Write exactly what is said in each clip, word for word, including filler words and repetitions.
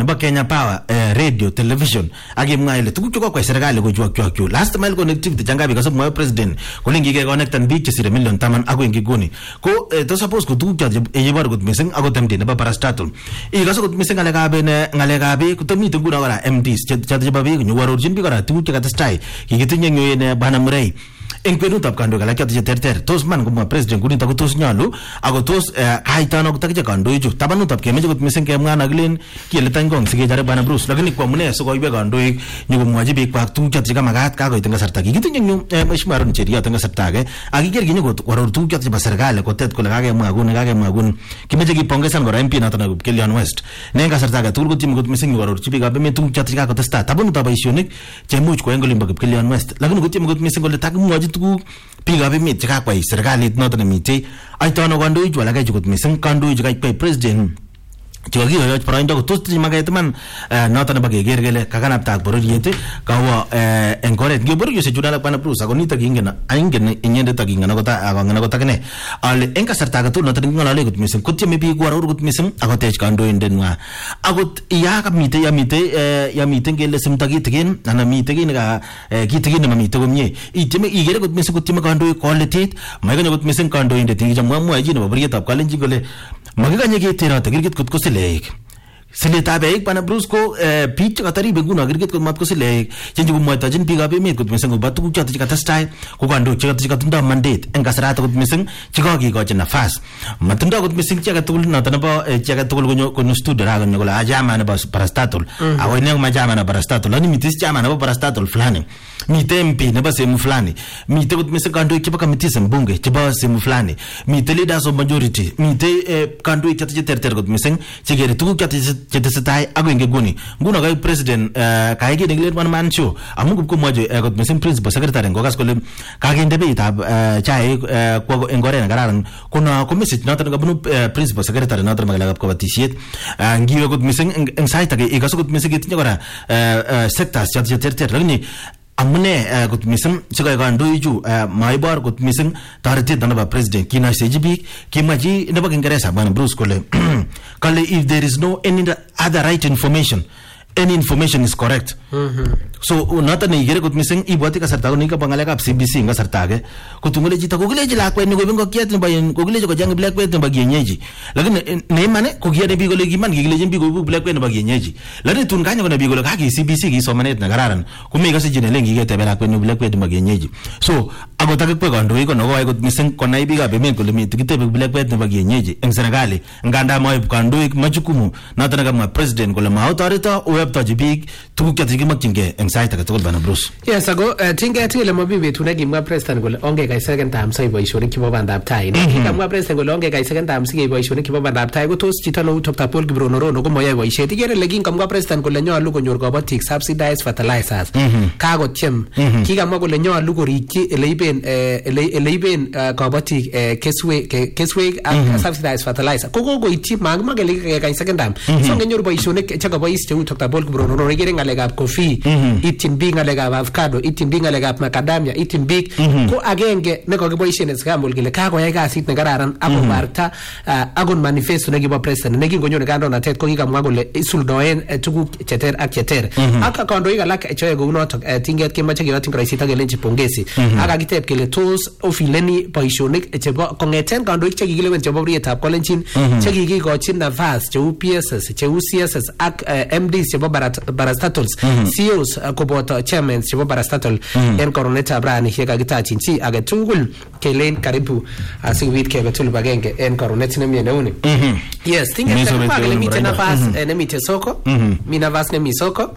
nebo Kenya Power uh, radio television akimwa ile tuguk chekokwa serikali kochwakchwakchu last mile connectivity changabi kasub mwa president kole ngikeconnectan biik chesire million taman akoi ngiguni ko uh, to suppose ko tuguk choto yebor kot missing ako temti nebo parastatal ikase kot missing ngalekab ngalekab biik kotomite nguno kora M Ds choto chebo biik nyororchin biik kora tuguk chekatestai kikitinye nyoen Bwana Murray eng kwenutab kandoik alak choto cheterter tos man komwa president kunito ko tos nyolu ako tos kaitano kotakiche kandoichu tabanutab kemeche kot missing kemwa nakilen kele tangong sikejare Bwana Bruce lakini kwa mune sikoibe kandoik nyokomwachi biik kwak tuguk choto chekamakat kakoit eng kasarta kikitinye nyu mheshimiwa Aaron Cheriot eng kasarta age akiker kinyo koror tuguk choto chebo serikali kotet kole kakemwa kuni kakemwa kuni kimeche kipongesan kora M P noto nebo Kilian West ne eng kasarta age tugul kotieme kot missing kororchi biikab emet tuguk choto chekakotestai tabanutab boisionik chemuch koeng olimbo Kilian West lakini kotieme kot missing kole takimwachi tuguk biikab emet chekakwai serikalit noto nemitei aitono kandoichu alake chu kot missing kandoichu kaikwai president chekakikoyoch boroindo kotos tinye maket iman noto nebo keker kele kakanapta bororiet kawo eng oret nge bororiosiek chun alak Bwana Bruce ako nitok ingen aingen inyendet akingen akot akongen akot akine ale eng kasarta age tugul noto neking'olole kot missing kotieme biik koaror kot missing akotech kandoindetnywa akot ya kamite yamite yamite ngele simto kitikin anan mite kii neka kitikin nemamite komie itieme ikere kot missing kotieme kandoik koletit maikanye kot missing kandoindet ikichamwamwae chi nebo bororietab kalenjin kole makikanye keterote kirgit kot kosileik siletab eik Bwana Bruce ko biik chekataribe nguno kirgit kot mat kosileik chenye komwaitochin biikab emet kot missing kobo tuguk choto chekatestai ko kandoik choto chekatindoi mandate eng kasarata kot missing chekakikochi nafas matindoi kot missing chi age tugul noto nebo chi age tugul konyo konyo studio ra konyo kole ajama nebo parastatal ako ine majama nebo parastatal ani mitis jama nebo parastatal fulani mite M P nebo sehemu fulani mite kot missing kandoik chebo committees eng bunge chebo sehemu fulani mite leaders of majority mite kandoik choto cheterter kot missing chekere tuguk choto chetesetai ako eng nguni nguno kai president kai kii nekilen one man show amu komwache kot missing principal secretary ngokas kole kakende beitab chaik kwa eng oret nekararan kuna ko message noto nekabunu principal secretary noto nebo ngalekab kabatisiet ngiwe kot missing eng sait age ikase kot missing itinye kora sectors choto cheterter lakini amune kot missing sikai kandoichu maibor kot missing toretet nebo president kinoisechi biik kimwachi nebo Kiingereza Bwana Bruce kole kale if there is no any other right information any information is correct. Mm-hmm. So noto ne igere kot missing ibwati kasarta ko nikaba ngalekab C B C eng kasarta age kotungole chito kokileji lakwet ni koibin kokiet nebo kokileji kojang blackbird nebo kienyeji lakini neimane kokiyane biik kole kiman kikileji biik koibu blackbird nebo kienyeji lakini tun kanya kona biik kole kaki C B C ki somanet ne kararan kumi kase jine lengi ketebe lakwet ni blackbird nebo kienyeji so akot akikwe kandoik kono koai kot missing konai biikab emet kole mi tikitebe blackbird nebo kienyeji eng serikali nganda moib kandoik majukumu noto nekamwa president kole maotoreto oyaptochi biik tuguk choto chekimakchingei eng sait age tugul Bwana Bruce. Yes, ako tinget ile mabi betut nekimwa president kole onge kai second time sai boisionik chebo bandab tai. Kikamwa president kole onge kai second time sikei boisionik chebo bandab tai ko tos chito neu Doctor Paul Kiprono Rono ko moyoe boisiet. Ikere ile kingamwa president kole nyolu konyor kabatik subsidized fertilizers. Kakotyem. Kikamwa kole nyolu korikyi ele iben ele iben kabatik keswek keswek ak subsidized fertilizer. Ko kokoityi magma kele kai second time. So ngenyor boisionik chekabois cheu Doctor Paul Kiprono Rono ikere ngalekab coffee ityin biik ngalekab avocado ityin biik ngalekab macadamia ityin biik ko agenge nekakiboisien example kele kakoyai kasit nekararan akobarta akon manifesto nekibo president nekingonyone kandoinatet ko kikamwa kole isuldoen tuguk cheter ak cheter ak kandoik alak cheyoe kounotok tinget kemoche keyotyin koroisit ak kelenji pongezi ak kakiteb kele tos ofileni boisionik chebo kong'eten kandoik chekikilewen chebo bororietab kolenjin chekikikochin nafas cheu P S S cheu C S S ak M Ds chebo parastatals C E Os koboto chairman chebo parastatal en koronetab rani yekakitachin chi age tugul kelen karibu asikobit kebe tugul agenge en koronet nemie neuni. Yes, tinget kele mite nafas nemite soko mi nafas nemi soko.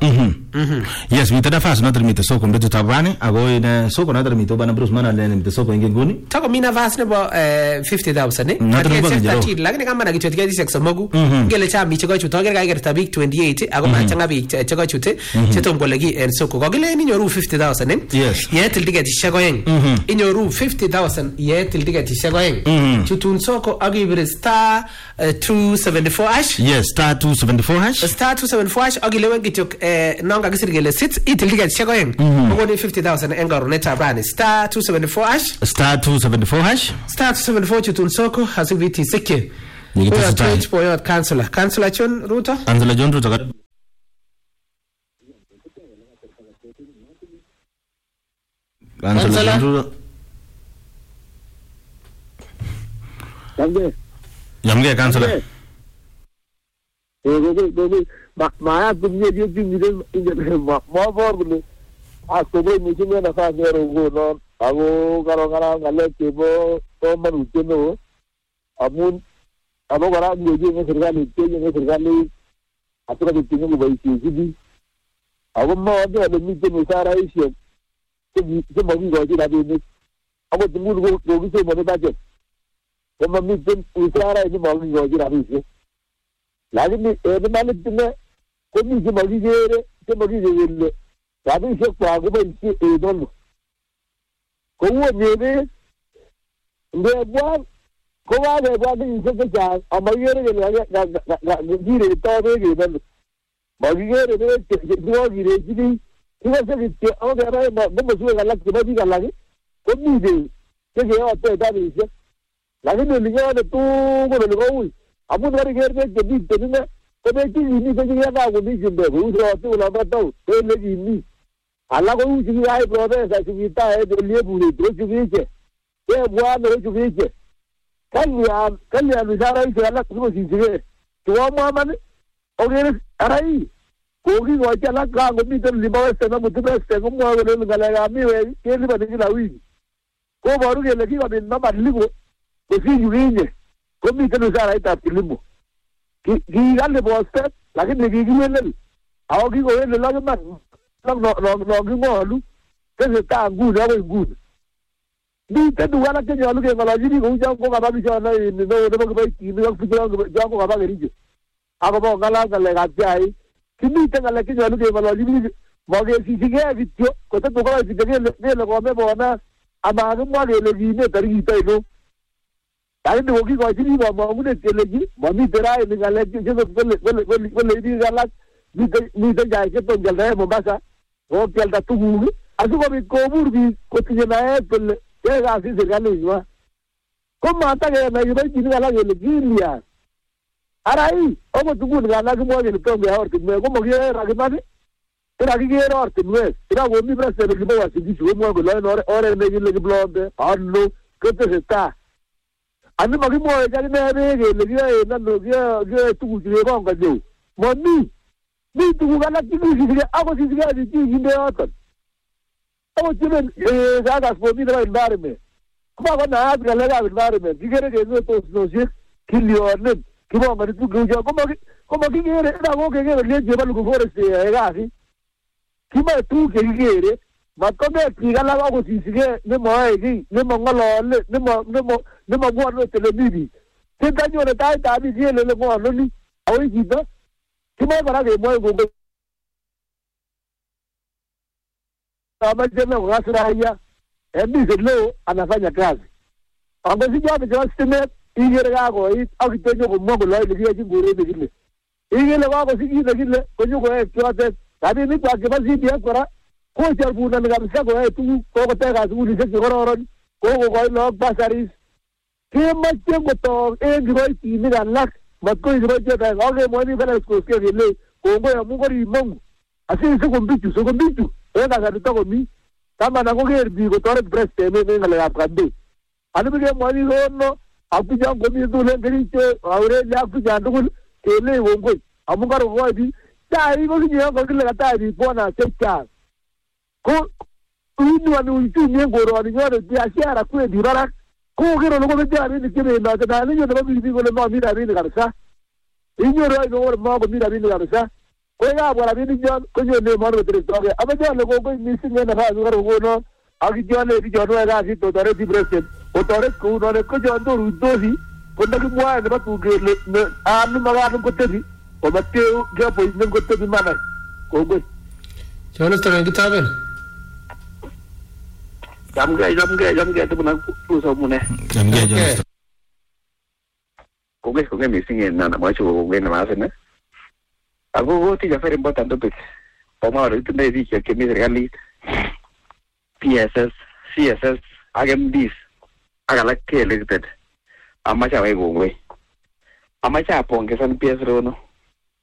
Yes, mite nafas noto mite soko mbetutab rani ako in soko noto mite Bwana Bruce mana le mite soko ingenguni tako mi nafas nebo fifty thousand eh lakini kama na kitu tiketi six mogu ngele cha mi cheko chuto ngere kaikerta biik twenty-eight ako machanga biik cheko chute chetom kole ki en soko kokile inyoru fifty thousand eh yetil tiketishek oeng inyoru fifty thousand yetil tiketishek oeng chutun soko akibir star two seventy-four hash. Yes, star two seventy-four hash star two seventy-four hash akilewen kityok nonga kisir kele sit itil tiketishek oeng kokoni fifty thousand en karonetab rani star two seventy-four hash star two seventy-four hash star two seventy-four chutun soko asibiti sikye. Wewe tuich boyot councillor councillor John Ruto councillor John Ruto Councillor Nduro. Yamge. Yamge Councillor. Eh, gogo gogo ma ma tumye di di ni de ma ma borlo. A sobe mi kimi na fa ngero go no. Ago garo gara ngale kebo to manu teno. Amun abo gara ngoje ne serikali te ne serikali atuka de tingu bai sidi. Ago ma de le mi teno sara ishe. Ke ke mo ngi goje da de. Ago tingu go go se mo ne ba je. Kuma mi teno usara ni mo ngi goje da ishe. Lagi ni e de mane tinne ko mi ke mo ngi gere ke mo ngi gere. Sabi se kwa go bai se e don. Ko wo ne ne nde bwa ko wa ne bwa ni se ke ja amayere ke la ga ga ga gire to be ge ben ma gire ne ke do gire ji ki wa se ke o ga ra ma mo su ga la ke ba ji ga la ko mi de ke ge o te da ni se la ni ni ga ne tu ko ne ko wi abu da ge ge ke bi te ne ko be ji ni ke ji ga go ni ji be u ro tu la ba to te le ji ni ala ko u ji ai protest a ji ta e de le bu le do ji ke e bwa no ji ke Kanya kanya misara isi ala kumo sisige tuwa muamane ogere arai kogi wacha la ka ngomi to libawa sena mutu beste ngomo wale ngalaga mi we keli ba dinga wi ko baru ke lagi ba na ba ligo ko si yuinye ko mi to misara ita pilimo ki ki gale boste lakini ki ki mele au ki ko le la ma no no no no ki mo lu ke se ta nguda we nguda ni te du wala ke nyalu ke ngala jini ko jang ko ba bi jana ni no no ko bai ti ni ko jang jang ko ba ga ri ako bo ngala ngale ga jai kini te ngala ke nyalu ke ngala jini mo ge si si ge vitio ko te ko ba si ge le le ko me bo na ama ga mo ge le ji ne tari ta no ai ni ko ki ko jini ba mo mu ne te le ji mo mi te ra ni ngala ke je ko le le le le di ngala ni te ni te jai ke to ngala mo ba sa o ke alta tu gu asu ko mi ko burbi ko ti na e pe ke ga si serikali wa ko mata ke na yubai jini gala ke gilia arai o mo tugun gala ke mo ke to be or ke me ko mo ke ra ke mane era ke ke or ke me era wo mi prese ke bo wa si di mo ko lo no ore me ke le ke blonde allo ke te sta ani mo ke mo ke ne be ke le ke na no ke ke tu ke ko ga jo mo ni ni tu gala ki ni si ke ako si ke di ji inde otan o tienen eh gagas por mi de environment kuma ko na ga lega environment digere ke no to no je kilionen kuma ma tu go ja kuma kuma ki gere na go ke ke le je ba lu ko forest e ga si kuma tu ke gere ma ko be ki ga la go si si ke ne mo ai ki ne mo ngolo le ne mo ne mo ne mo go no te le bibi ke ta nyo le ta ta bi je le le go no ni au ji do kuma ba ra ke mo go kama jana wasiraya ebi zelo anafanya kazi angozi jabe jasime igere gago i akitenyo ko mongo lo ile ji ngore de gile igele gago sigi de gile ko nyugo e tsote tabi ni kwa ke bazi dia kora ko jarbu na ngam sa go e tu ko ko te ga su ni se ko ro ko ko ko no basaris ke ma tengo to e ngro ti ni ga lak ma ko ngro je da oge mo ni bela ko ke gile ko ngo ya mungo ri mongo asi se ko mbitu so ko mbitu ega ga to ko mi kama na ko ger bi ko tore preste me me ngale apkande ani bi ke mo ni no apu jang ko mi du le ngri che aure la fu jang dugul ke le wo ngo amu gar ko bi ta i ko ni ko le ta bi bona te cha ko unu anu tu ni ngo ro ni ngore ti asiara ku e di rara ko gero lo ko be ari ni ke na ta ni yo de bi bi ko le mo mi da bi ni garsa inyoro no mo ko mi da bi ni garsa ko ya bora bi ni jon ko yo ne mo no tre to ke aba jo le ko ko mi sin na fa gar ko no agi jo le bi jo no ga si to tore di presen o tore ko no le ko jo ndo ru do si ko na ki mo ai ba tu ge le a nu ma ga ko te bi o ba te ge po ni ko te bi ma na ko go jonas to ngi taben jam ge jam ge jam ge to na ku so mu ne jam ge jonas ko ge ko ge mi sin na na ma chu ko ge na ma sen ne Ago ti ja fare importante per pomare tu ne dice che mi regali P S S C S S agam dis agala ke elected amma cha wai gongwe amma cha pon ke san P S ro no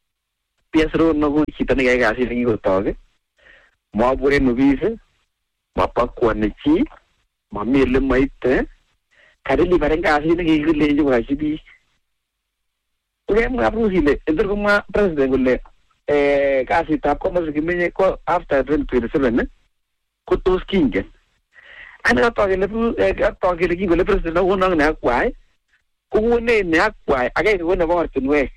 P S ro no go kita ne ga si ringi go toge mo bure no vise mapakwani chi mami ele maite kadili barenga asi ne gigile ju gajibi ule mwabu hile ndro ma president gule eh kasi tap ko mas gimenye ko after twenty twenty-seven ko tos kinge ana to gele eh to gele gigole president no no na kwai ko ne ne kwai age ko ne ba tunwe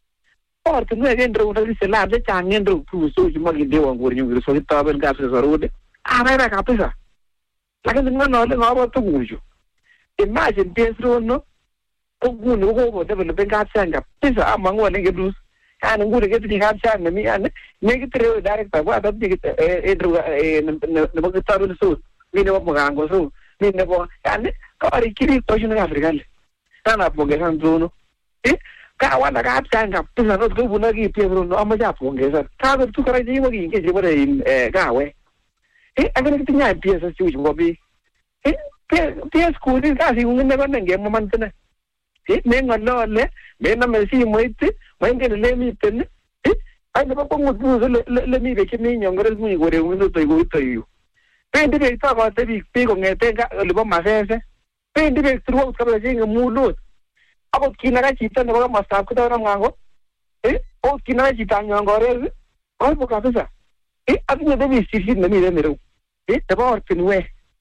or tunwe ge ndro na se la de change ndro ku so ju magi de wan gor nyu so ta ben ka se sorode ara ra ka pesa lakini ngano le ngabo to guju imagine pensro no ogunu go go de le ka sanga pesa amango ne ge dus ana ngure ge ti ka sanga mi ana ne ge tre direct ba da ti e ndro e ne ba ta ru so mi ne ba mo gango so mi ne ba ana ka ri kiri to juna afrikale sana ponge san zuno eh ka wana ka sanga pesa no go buna gi pedro no amaja ponge sa ka do tu kara ji mo gi ge je bare eh ga we eh agora que tinha pieza se ujo gobi eh pieza kuri kasi un ne con nge momantene eh me ngolo le me na me si moite mo nge le mi ten eh ai ne ba ko mu le le mi be ke mi nyongore mu gore un no to go to yu pe ndi be ta ko te bi pe ko nge te ga le ba ma se se pe ndi be tru ko ba jinga mu lo abo kinara chita ne ba ma sa ko ta ngango eh o kinara chita nyongore o po ka pesa eh abin da bi sisi na mi da mero eh da ba ortinwe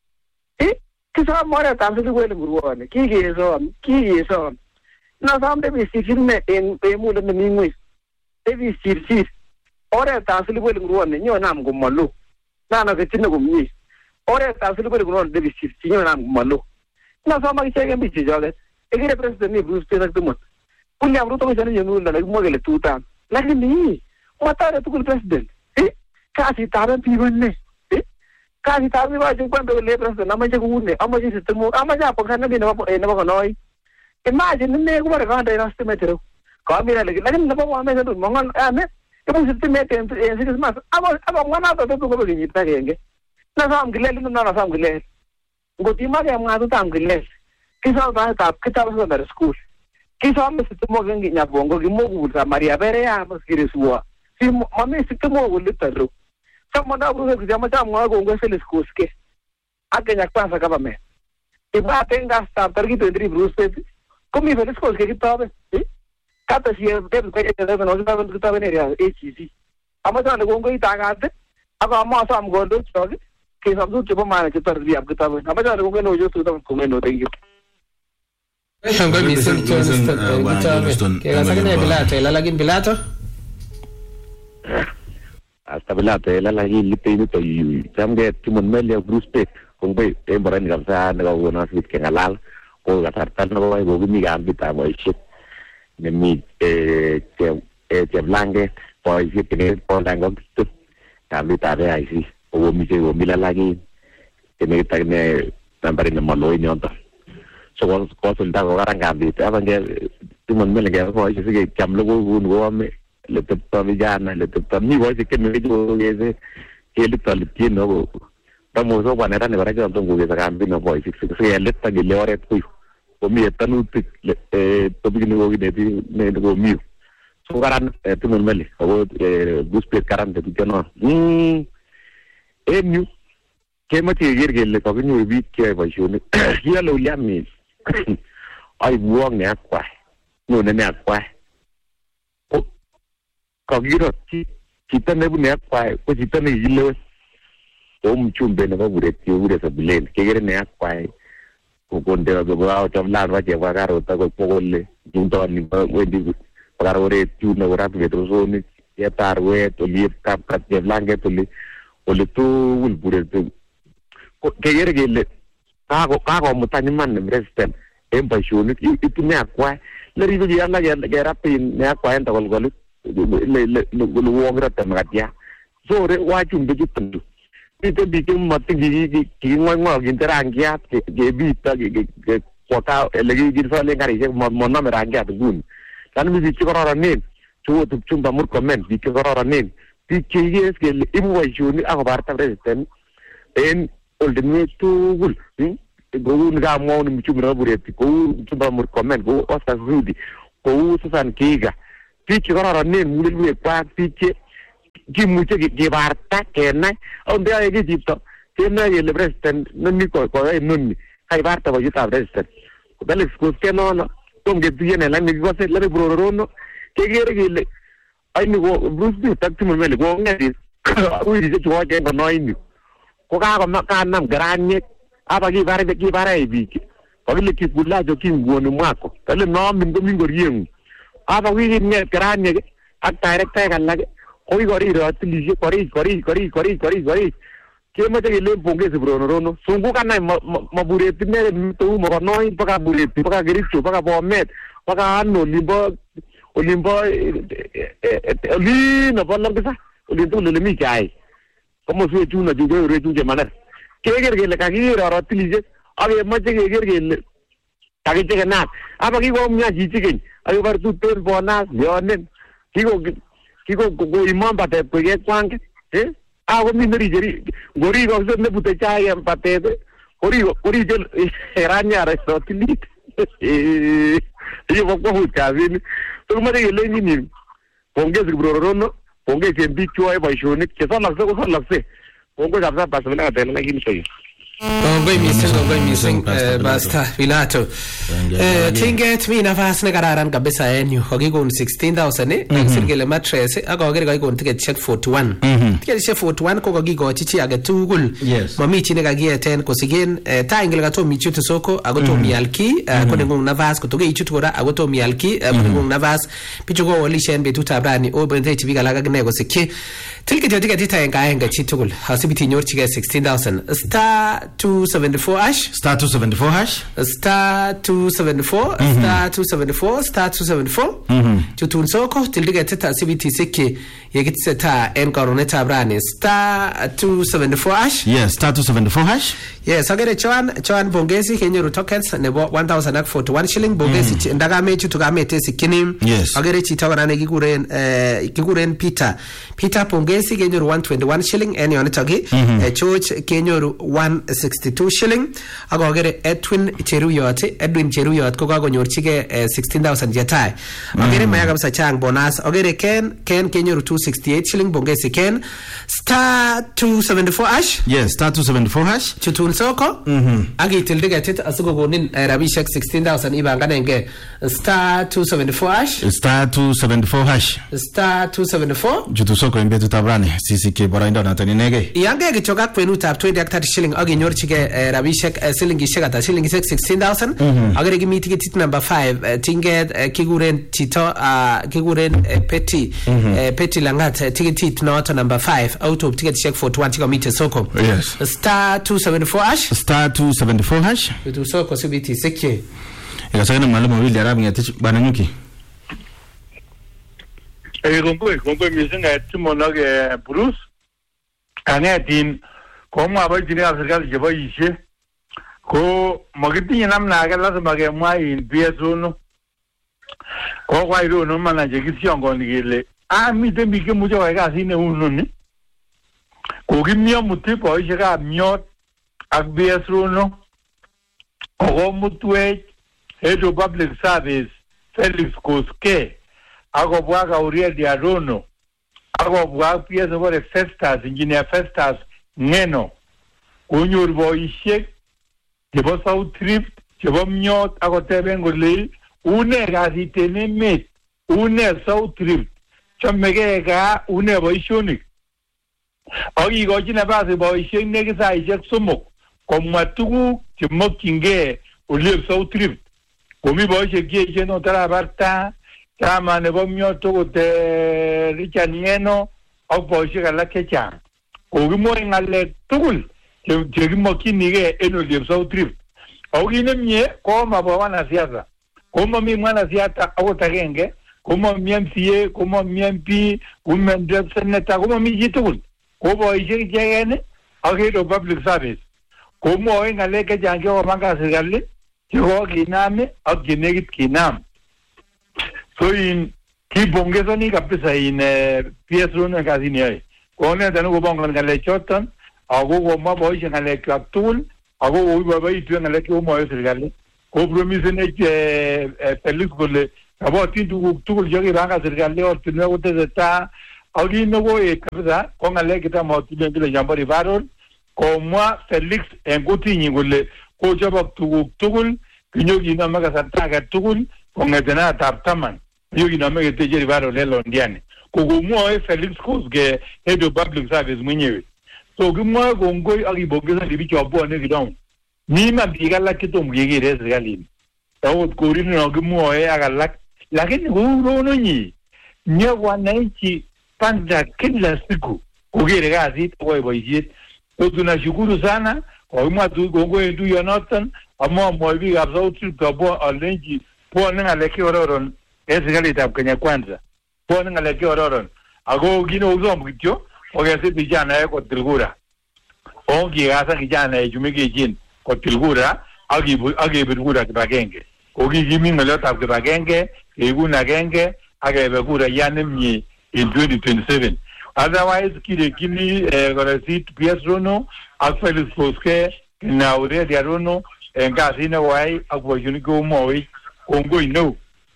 eh kisa mora ta su ko le murwa ne ki ge so ki ge so na sam da bi sisi ne en pe mu da mi ngui da bi sisi ora ta su ko le murwa ne nyo nam go malo na na ke tin go mi ora ta su ko le murwa da bi sisi nyo nam go malo na sam ma ke ge bi ji jale e ge president ni bruce pe da mo punya bruto ko jani nyu na mo ge le tuta lakini mata tu ko president eh kasi taran pibanne eh kasi taran ba ju kwando le president na ma je kunne amma je sistemo amma ja pa kana bina ba ena ba noi imagine ne ko ba ka da raste metero ka mira le lakin na ba wa me do mongan ane ke ba sisteme te en six mas aba aba ngana to to ko ba ni ta genge na sam gile na na sam gile ngoti ma ga ma to tam gile kisa ba ta kita ba na school kisa me sistemo gengi nya bongo gi mo gu sa maria bere ya mas kire suwa si mami sistemo gu le taro sama da bro que llama chama go go se les cusque a que ya pasa acaba me e va tenga hasta targito de bruce como me les cusque que estaba eh cata si de que de no no que estaba en area H C ama da go go ita gate aga ma sam go do choge que सब कुछ चुप मारने के तरफ भी आपके तब हमें जाने को no yo tu tam come no thank you Shango Mister Johnston que la saquen de Pilato la lagin Pilato hasta belate la la gili pe to samge timon melia bruce pe kung be e baran gam sa na go na fit ke ngalal ko ga tartan no go go mi gam bita boy shit ne mi e te e te blange boy shit ne po dango tu ta bita re ai si o mi se go mi la la gi te ne ta ne tambari ne malo ni onta so ko ko sul da go garang gam bita bange timon melia ko si ke cham lo go go me le tutta vijana le tutta mi vuoi che mi vedo che che le tali pieno da mo so quando era ne vorrei che non go che cambi no poi si si è letta che le ore qui o mi è tenuto eh to bi ne go ne ne go mi so garan tu non meli o bus per quaranta di no mm e mi che ma ti dire che le cose noi vi che vai su io lo chiami ai buon ne acqua non ne acqua ko giro ti kita ne bu ne akwa ko kita ne yilo o mu chumbe ne ba bure ti bure sa bilen ke gere ne akwa ko ko ndera go ba o tam la ba je wa garo ta ko ko le junto ni ba wendi garo re tu na ora pe to so ni ya tarwe to li kap kat je lange to li o le tu ul bure tu ko ke gere ge le ka ko ka ko mu tani man ne restem em ba shu ni itu ne akwa le ri bi alla ge ge rapin ne akwa en ta gol gol le le le uang rata ngatia so re wa chung de jitu itu bikin mati gigi gigi ngoi ngoi gin terang kia ge bi ta ge ge kota lagi gin so le ngari je mon na merang kia tugun dan bi bikin orang nen chu tu chung bamur komen bikin orang nen bi ge es ge imu wa juni aku barta resisten en oldeni tu gul go nga mo ni chung na bureti ko chung bamur komen go osta zudi ko susan kiga Pichi korora nen mulil we kwa pichi ki muche ki barta kena onde ay ki jipto kenoe kele president noni koyoe noni kaibarta boiyetab president Felix Koskenono tom ketuyen en lakini kikose lare Bororono kekere kele aini ko Bruce Pitt ak Timon Meli kong'et wirisiek chukochen konoini ko kakonam keranyek apa kibare kibare biik kakile Kikulacho kingwoni mwako kale nomin komi ngorieng'ung apa king'et keranyek ak directaek alak ko kikorir atilisiek korik korik korik korik korik korik kemoche kelen pongezi Bororono sungukan any mabureti inendet mitou mokonoin mpaka Bureti mpaka Kericho mpaka Bomet mpaka ano olimbo olimbo olino bo Longisa olin tugul ole mi chaik komoswek chuno chu keurek chu chemanet keker kele kakiker atilisiek ak kemoche keker kele kakichekenat apa kikomia chichi keny ak kibore tuten Bonas Leonen kiko kiko koimon batet koiket kwange eh ako mi nerijeri ngori ko se nebute chai en patet kori kori jel eranya restotilit eh yo ko hu kazini to ma de lengi ni pongezi Bororono pongezi biik chuoe boisionik che solokse ko solokse kongo kabisa pasmena tena lakini sio Kongoi mising, kongoi mising, Pastor Pilato. Tinget mi nafas ne kararan kabisa en yu. Kokikon sixteen thousand eh, kakisir kele mattress ak kokere kakikon tiketishek forty-one. Tiketishek forty-one ko kakikochi chi age tugul. Mami chi ne kakiyeten kosigen tai ngele katom ichute soko ako tom ial ki ko nengung nafas kotoke ichut kora ako tom ial ki ko nengung nafas pichu ko walishen betutab rani o bente chi biik alak akine kosikyi. Tilkit yo tiketit aenge aenge chi tugul. Asibiti nyorchigei sixteen thousand. Star two seventy-four hash star two seventy-four hash star two seventy-four mm-hmm. star two seventy-four star two seventy-four chutun soko tildiget asibiti sikki yekitseta en karonetab rani star two seventy-four hash yes star two seventy-four hash yes agere choan choan bongezi kenyoru tokens nebo one thousand forty-one shilling bongezi mm. ndagame chutu gamete sikini yes agere chito kora ne kiguren eh, kiguren Peter Peter bongezi kenyoru one twenty-one shilling en yonitoki mm-hmm. eh, George kenyoru one sixty-two shilling ak agere Edwin Cheruyot Edwin Cheruyot ko kakonyorchige eh, sixteen thousand jetai agere mm. maya kabisa chang bonus agere Ken Ken kenyoru two sixty-eight shilling bongezi Ken star two seventy-four hash yes star two seventy-four hash chutun soko mhm agitil digetit asikokonin uh, rabishek sixteen thousand ibanganenge star two seventy-four hash star two seventy-four hash star two seventy-four chutun soko en betutab rani sisike boroindo noton inege yange kichok ak kwenutab twenty ak thirty shilling aginyorchige uh, rabishek uh, silingishek ata silingishek sixteen thousand mm-hmm. agere kimi tikitit number five uh, tinget uh, kiguren chito uh, kiguren uh, Petty mm-hmm. uh, Petty Langat uh, tikitit noto number five out of tiketishek forty-one tikamite soko yes star two seventy-four hash star two seventy-four hash bitu soko sibiti sikye ikasakana mwalimu wili arab ngati bana nyuki eh gombo gombo misinga timonoge Bruce anetin ko mwa ba jini afrika je ba yishe ko magiti namna ga lazima ge mwa in biesuno ko kwa iro no mana je kisiongo ngile a mi de mi ke mujo ga sine uno ni ko gimio muti ko je ga miot ak biesuno ko mutwe head of public service Felix Koske ago bwaga Uriel Diarono ago bwaga pieza bore Festas engineer Festas ngeno kunyor boishek chebo South Rift chebo Mnyot ago tebengo le une gasitene met une South Rift chomege ga une boishonik agi goji na base boishek negisa ishek somok komwa tuguk chemokchingei ole South Rift komi boishek che no tara barta chama nebo Mnyot kote Richard Ngeno ak boishek alak chechang kokimwoe ng'alek tugul chekimokchinigei en oliep South Rift ako kit nemie ko mabwa wanasiasa komami mwanasiasa akot agenge komami M C A komami M P komami senator komami chi tugul ko boishek icheken ak head of public service komwoe ng'alek chechang chekomanga serikali chekokinam ak chenekit kinam so in kipongezoni kabisa in P S Rono kazini yoe kone tanu kubongan ng'alek choton ako komwa boishek ng'alek kwak tugul ako koiboiboitu ng'alek chekimwoe serikali ko promise ne Felix kole kabotin tuguk tugul chekipanga serikali ortinwek kotesetai ak kit nekoet kabisa ko ng'alek chetamotulen kile chambo referral komwa Felix en kutinyi kole kochobok tuguk tugul kinyokinome kasarta age tugul kong'eten arawetab taman kinyokinome keteche riparo Londiani kokomwoe Felix Koskei head of public service mwenyewe. So kimwoe kongoi ak kipongeza bicho bwone kidogo. Mimi biik alak chetom kekere serikalit. Akot korino kimwoe ak alak lakini kurono nyi nyo wananchi panda kila siku kukere kasit kwa boisiet. So tunashukuru sana kwa imwa tu kongoi tu yonoton ama mwa biik ab sauti kwa alenji bwone ngalek kororon serikalitab Kenya Kwanza. Bwone ngalek kororon. Ako kino uzom kityo okese vijana kotil kura. Ongi gasa kijana chumekechin kotil kura akibir kura kibagenge. Kokikimi ng'olyotab kibagenge, keikun agenge akebe kura yanemye in twenty twenty-seven. Otherwise kirekini korasit P S Rono ak Felix Koskei na Aurelia Rono en kasit newai ak boisionik komwoi kongoi neo.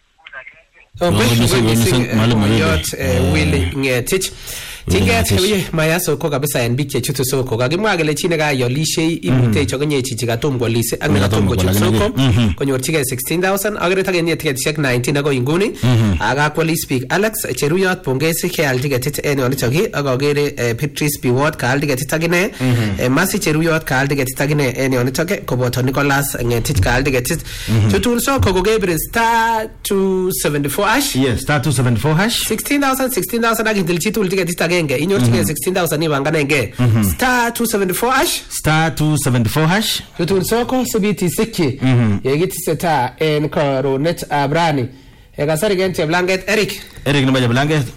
Willy Ngetich Tinget wewe mayaso ko kabisa en biik chechutu soko kakimwa kele chi nekayolishei imute chokenye chichi katom kolise ak nekatom kochut soko konyorchigei sixteen thousand ak retakenye tiketishek nineteen ako inguni akakwalis biik Alex Cheruyot pongezi keal tiketit en yonito ki ak akere Beatrice Biwott kaal tiketit akine Mercy Cheruyot kaal tiketit akine en yonito ki koboto Nicholas Ngetich kaal tiketit chutun soko kokebire star two seventy-four hash yes star two seventy-four hash sixteen thousand sixteen thousand ak indil chitul tiketit agenge inyorchigei sixteen thousand ibanganenge star two seventy-four hash star two seventy-four hash chutun soko subiti sikki yekiteseta en koronet abrani ekasari gen cheblanget Eric Eric nima cheblanget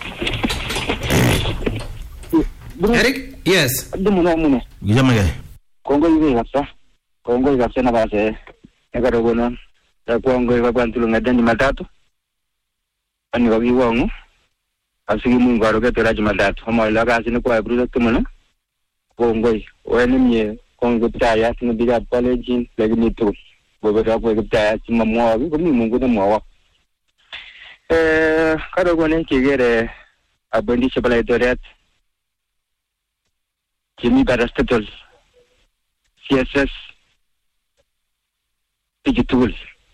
Eric yes Dumuno muno. Gijamage. Kongo hivi kabisa. Kongo kabisa na base. Ekarogono. Ya Kongo hivi kwa ntulunga dani matatu. Ani wagi wangu. Asigi mungu arogeto la jumatatu. Homa ila kasi ni kwa bruto tumuno. Kongo hivi. Wene mye Kongo ptaya sinu biga pale jin lakini tu. Bobe rapo ptaya sima mwawi kumi mungu na mwawa. Eh karogono kigere abendi chapala itoret. Jimmy Barastatal, C S S, Digital.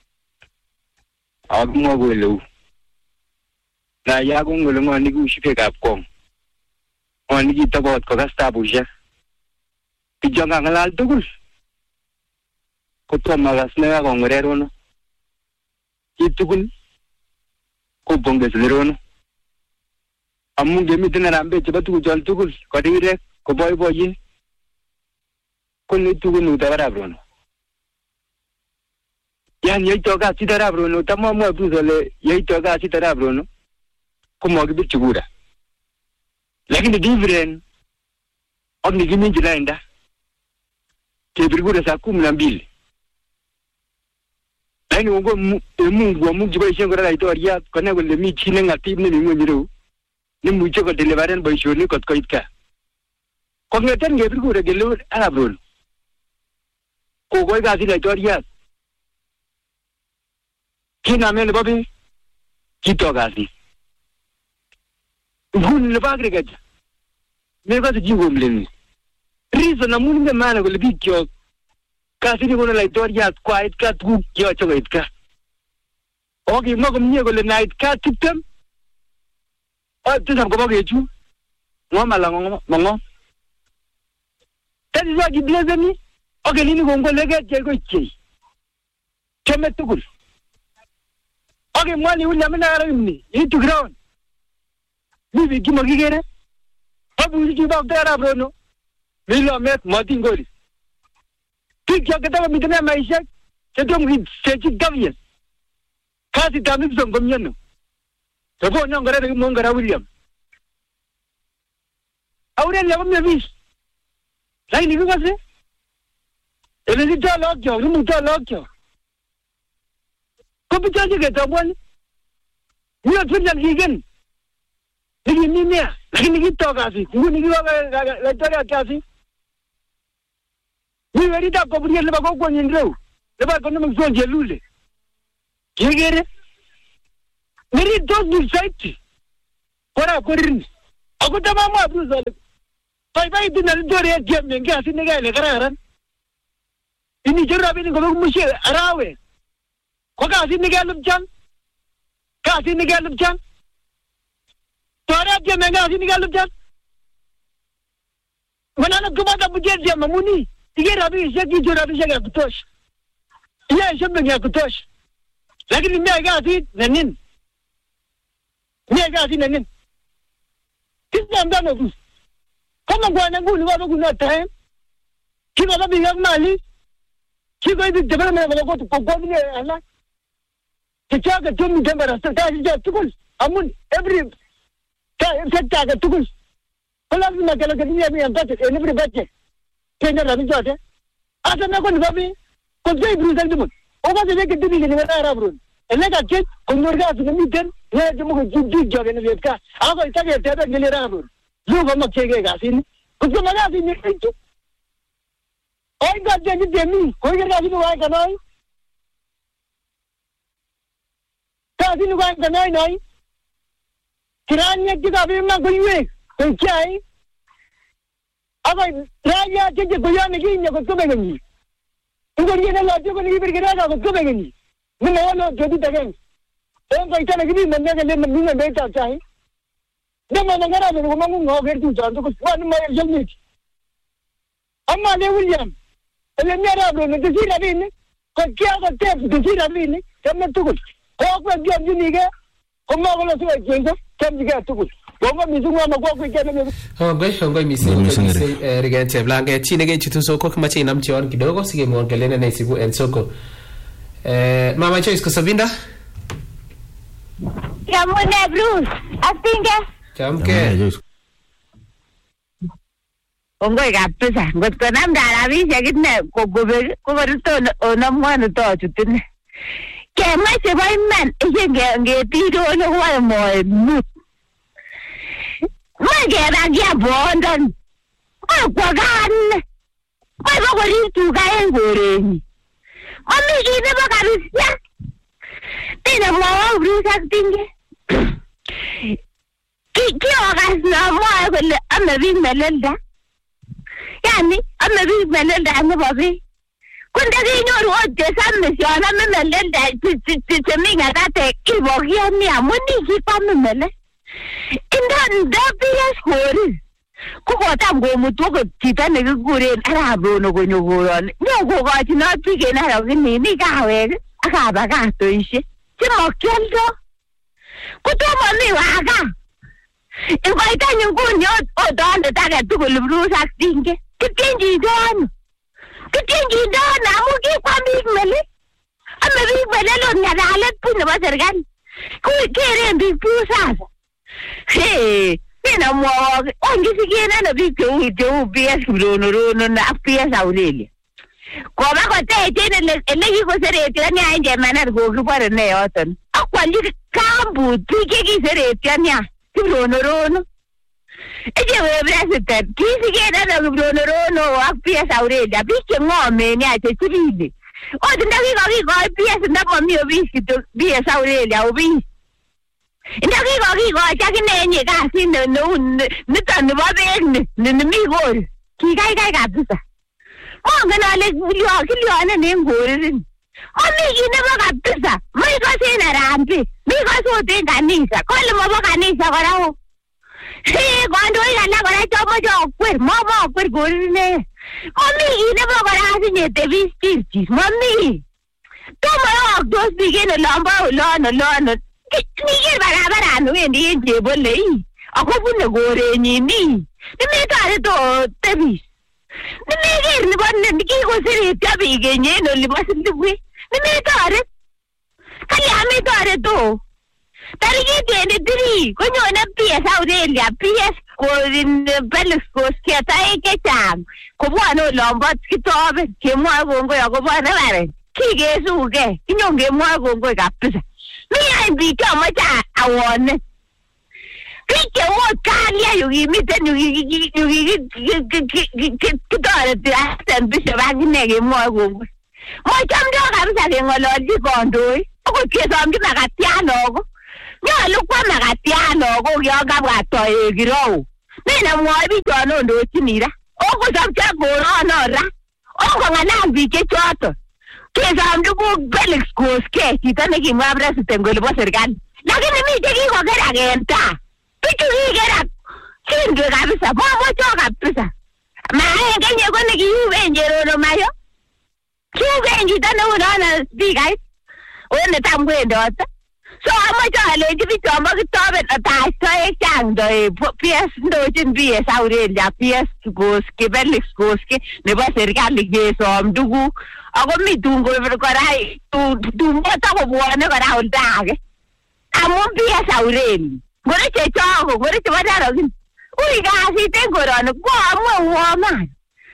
Agmo gwelo. Na yago ngolo ngoni gu shipe kapkom. Oni gitabot ko gasta buja. Pijonga ngalal tugul. Ko to magas na ko ngorero no. Kitugul. Ko bonges lerono. Amu gemi tena rambe chebatu jol tugul ko dire ko boy boy ko ni tugu nu tabara brono yan yei toga sitara brono tammo mo buzole yei toga sitara brono ko mo gibi chugura lakini different oni gimi jilaenda ke birgura sa kumi na mbili lakini ngo mungu wa mungu boy shengo ra itoria ko ne gole mi chine ngati ne mi ngiro ni mu chego deliveren boy shoni kot ko itka kongeten ngebir kure gelu arabron ko koy gazi la toria kina mele babi kito gazi gun le bagre gaja me gazi jingo mleni reason na mun me mana gole bikyo gazi ni gole la toria quiet kat gu kyo choga itka ogi mo gomnye gole night kat tiptem o tisam ko bageju mo malango mongo Tadi zaki blazeni, oke nini gongo lege jego chei. Chome tukul. Oke mwani uli amena aramni, itu ground. Bibi kimo gigere. Abu uli bak dara brono. Milo met mati ngori. Tik ya ketawa mitene maisha, cheto mgi chechi gavian. Kasi tamik zong gomnyano. Sabo nyongara de mongara William. Auren ya gomnya bis. Lakini ni kasi ele ni tala kyo ni mutala kyo ko bichaje ke tabwani ni atunda gigen ni ni ni lakini kitoka si nguni ni wa la tala kasi ni werita ko buri le ba ko kwenye ndeu le ba ko no mzonje lule kigere ni dos ni site kora korini akutama mwa bruzo Baibaitu na ndore game ne ngasi ne gele kararan. Ini jera bini ko mushe arawe. Ko kasi ne gele jan. Kasi ne gele jan. Tore game ne ngasi ne gele jan. Manana kumada buje game muni. Tige rabi sheki jera bi sheki kutosh. Iya shembe ya kutosh. Lakini mimi gasi nanin. Mimi gasi nanin. Kisa ndano kus. Kama bwana ngulu wao kuna time. Kiba babi ya mali. Kiba hivi development wala kwa kwa ni ala. Kichaka tumi tembara sasa sija tukul. Amun every ta sekta ka tukul. Kala na kala ka ni ya mbate every bache. Kenya la bijote. Asa na kwa ni babi. Kwa zai brutal dimu. Oba de ke dini ni na ra bro. Ele ka ke konurga su ni ten. Ne jumu ko jiddi joge ne vetka. Ako itake tebe ngele ra bro. Luego no chegue gasini. Kuko magazi ni kitu. Oi ga de demi, koi ga gasini wa ga noi. Gasini wa ga noi noi. Kiranya ki ga bi ma koi we. Koi chai. Aba raya ke ke goya ne ki ne ko to begani. Ngo ni ne la ko ni bir ga ga ko to begani. Ni no no jodi tagen. En ko itana ki ne ne ne ne ne ta chai. Dama nangara ne ko mangu ngo gertu janto ko wan ma yelni amma ne William ele mera bro ne tisira bini ko kya ko te tisira bini kamne tukul ko ko gem ni ge ko ma ko lo so jengo kam diga tukul ko ma mi zuma ma ko ko ke ne oh goy oh goy mi se regente blanke chine ge chitu soko kama chini namchi on kidogo sige muongelene na isibu en soko eh mama Joyce ko sabinda ya mwana Bruce atinga Chamke. Ongoi kabisa. Ngot ko namda rabishek ine ko gobe ko barto ono mwana to chutine. Kemache ba iman ije ngetiro no wa moe mut. Mage ra ya bondon. Ko gan. Ko ba ko ri tu ga en goreni. Mami ine ba kabisa. Tena mwa Bruce atinge. Ki ogas na mwa kole ame bi melelda. Yani ame bi melelda ne babi. Kunda ki nyoru oje samme shona me melelda ti ti ti minga date ki bogia ni amuni ki pa me mele. Inda ndabi es hori. Ko ko tam go mutu ko tita ne gure ara bro no go nyogoro. Nyo go ga ti na ti ke na ra ni ni ka we. Aka ba ga to ishe. Ti mo keldo. Ko to mo ni wa ga. Ibaita nyungunyo odonde tage tukul Bruce atinge. Kitingi don. Kitingi don amuki kwa big mele. Ame big mele lo nyadalet pune ba serikali. Ku kere big Bruce. Hey, nina mo ongi sigena na big tu tu B S rono rono na P S Aurelia. Ko ba ko te tene le le ko sere tene anje manar go ku pare ne yoton. Akwali kambu tike ki sere tene. Rono rono. Eje we president kisi ke na rono rono ak P S Aurelia bike ngome ni ate tibide. O tinda ki ko ki ko P S na mo mi obi to P S Aurelia obi. Inda ki ko ki ko cha ki ne ni ka sin no no ni tan ba be ni ni mi go. Ki kai kai ka bisa. Mo ngana le yo ki yo na ne ngore rin. O mi ki ne ba ka bisa. Mai ko se na rampi. Mi ko so te kanisa. Ko le mo ba kanisa ko ra ho. Hey, cuando oigan la hora tomo yo, pues mamá, pues gorne. Mami, y no me van a hacer te vestir, mami. Toma dos bigene lamba lana lana. Ni que para para no en día llevo ley. A cómo no gore ni ni. Ni me care to te vis. Ni me que ni van ni que go se te bigene no le vas a güey. Ni me care. Kaya me care to. Tari ke tiene tri, coño na P S Aurelia, P S ko in Belus ko sketa e ke tam. Ko buano lomba ki tobe, ke mo agongo ya ko buana bare. Ki ge su ge, kinyo ge mo agongo ga pisa. Mi ai bi ka ma ta awon. Ki ke wo kalia yu gi mi ten yu gi gi yu gi gi ki ki tore ti asen bi se ba gi ne ge mo agongo. Mo cham do ga bisa ge ngolo di kondoi. Ko ke sam ki na ga tiano go. Yo lo kwa magatiano go yo ga bwato e giro. Nena mwae bichono ndochin ira. Oko sabcha gorono ra. Oko ng'alal biik chechoto. Kesom tuguk Felix Koskei chito nekimwa president kole bo serikali. Lakini mi chekikokerak en taa. Bichu kikerak sindwe kabisa. Bobocho kabisa. Maenge nye ko nekiuben Cherono Mayo. Kiuben chito neunono spikait. One tam kwendote. So amache alechi bichu amakitoben atastoek chang doe P S ndochin P S Aurelia P S Koskei Felix Koskei nebo serikali kesom tuguk. Ako mi tungo kora tumboto kobwone kora olda age. Amun P S Aurelia. Ngore chechoko, ngore chebo Narok. Ui kasit en koroni ko amwe uoman.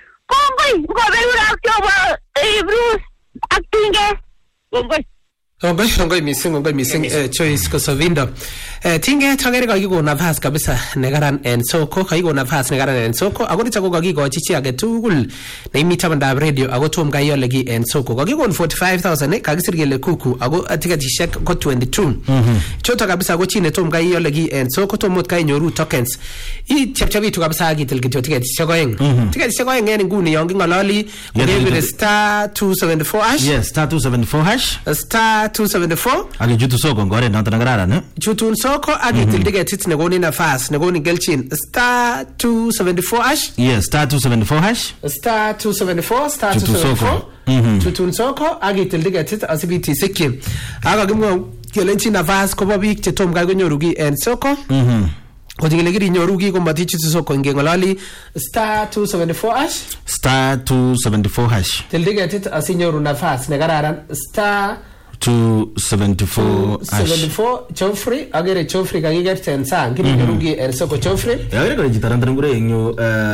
Kongoi ngoberu ak chobo Bruce ak Tinget. Kongoi. Kongoi, kongoi missing, kongoi missing Joyce Kosovindo. Tinget agere kakikon nafas kabisa nekaran en soko, kakikon nafas nekaran en soko. Ako nicho ko kakikochi chi age tugul neimi tabandab radio ako tom kai ole ki en soko. Kakikon forty-five thousand kakisir kele kuku ako tiketishek ko twenty-two. Choto kabisa ko chi ne tom kai ole ki en soko tom mot kai nyoru tokens. I chepchebitu kabisa akitil kityo tiketishek oeng. Tiketishek oeng en nguni yon kingololi kokebire star two seventy-four hash. Yes, star two seventy-four hash. Star two seventy-four. Agi jutu soko ngore noto nagararan eh. Jutun soko agi til ticket negoni nafas negoni gelchin star two seventy-four hash. Yes, star two seventy-four hash. Star two seventy-four star two seventy-four. Jutun soko agi til ticket asibiti sikki. Aga gimwo gelenchi nafas kobo biik che tom kai konyoru ki en soko. Mhm. Kodingile kiri nyoru ki ko matichi soko ngengolali star two seventy-four hash. Star two seventy-four hash. Til ticket asinyoru nafas negararan star two seventy-four hash. seventy-four Chofri agere Chofri kakikerten en sang kini nyorugi en soko Chofri. Agere kore jitarantan ngure enyo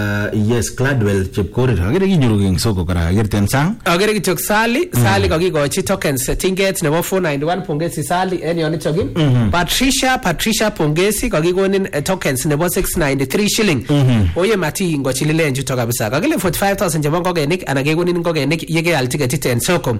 yes Gladwell Chepkorir agere kinyorugi en soko kora agerte en sang. Agere kitok Sali Sali kakikochi tokens Tinget nebo four ninety-one pongesi Sali en yon itogin. Patricia Patricia pongesi kakikonin tokens nebo six ninety-three shilling. Oye mati ngochilile njuto kabisa. Kakile forty-five thousand jabon kogenik anakekonin kogenik yeke al ticket en soko.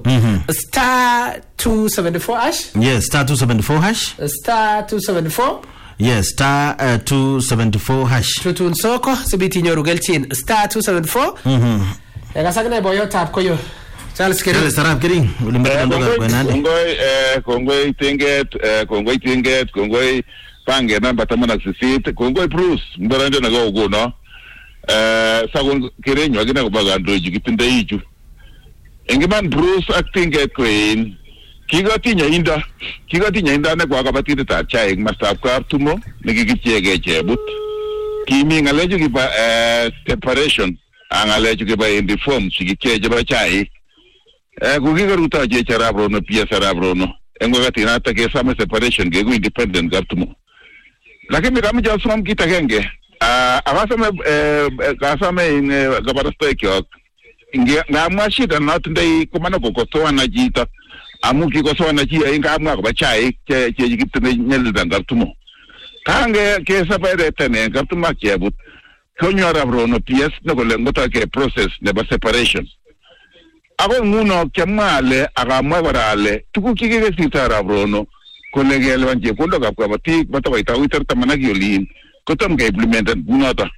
Star two seventy-four hash. Yes, star two seventy-four hash. Star two seventy-four. Yes, star uh, two seventy-four hash. Tutun soko sibiti nyoru gelchin star two seventy-four. Mhm. Ega sagna boyo tap koyo. Charles Kering. Charles Sarap Kering. Ulimbe ndoga kwa nani? Kongoi eh kongoi Tinget eh kongoi Tinget kongoi pange namba tamana sisit kongoi Bruce mbarande na go go no. Eh sagon Kering wagina kubaga ndoji kipinde hicho. Engeman Bruce acting Tinget Queen. Kigatinya inda kigatinya inda na kwa kabatite ta chai mastap kartumo nikikichege chebut kimi ngalejo kiba eh separation angalejo kiba in the form sikicheje ba chai eh kukigaruta je charabro no pia charabro no engo gatina ta ke sama separation ge independent kartumo lakini kama ja som kitagenge ah awasame eh kasame in gabarasta ekyo inge ngamashida not ndai kumana kokotoa na jita amuki ko sona ji inga amwa ba chai che che gitne nyel dangartumo kange ke sapere tene gartuma kebut konyora brono ps no gole ngota ke process ne ba separation abo nguno kemale aga mwabarale tukuki ke sitara brono kolegele wanje kondo ka kwa bati bata baita witer tamana giolin kotam ke implemented nota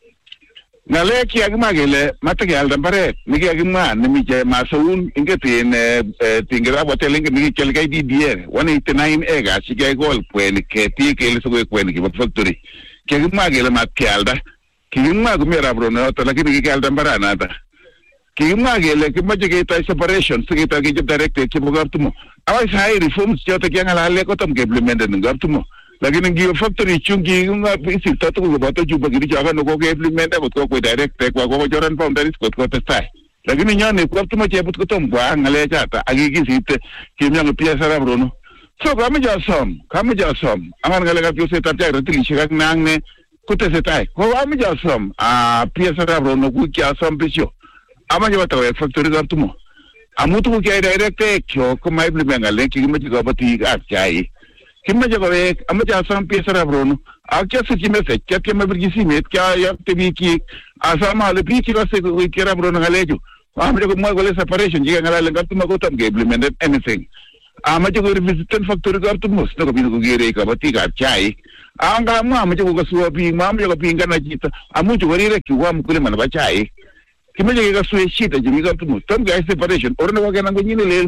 ngale ki agmagele matake aldambare nigi agma nimije masoun ingeti ne tingira botelinge nigi kelgai di die one eighty-nine ega sige gol kwen ke ti ke liso kwen ki factory ke agmagele matke alda ki agmagu mera brono to lakini ki aldambara nata ki agmagele ki maje ke ta separation sige ta ke direct ke bogartumo awai sai reforms jota ke ngala le ko tam ke implemented ngartumo lakini ngiyo factory chungi nga isi tatu ko bato juba giri jaga no ko implement ko ko direct ko ko joran founders ko ko testai lakini nyane ko tuma che but ko tom kwa ngale jata agigi site kimya pia sara brono so kama ja som kama ja som angan ngale ka pio se tapja ratili shikak nangne ko te setai ko kama ja som a pia sara brono ku kya som bisyo ama ja bato factory ga tumo amutu ko direct ko ko mai implement ngale ki ma ko bati ga chai kimma jago ek amaja asam pesara brono akya suchi me se kya kya mabirgisi met kya ya tebi ki asama le pi ki se ko kera brono ngaleju amre ko mo gole separation jiga ngala lenga tuma ko tam implemented anything amache ko revisiten factory kab tumus na kabino ko gere kabatik ab chaik anga mwa amache ko kaswa biik ma amache ko pingana chito amuche ko rire kiwa mkulima na chaik kimeche ke kaswe shita jimi kab tumus tam ga separation orne ko kenan ko nyine lel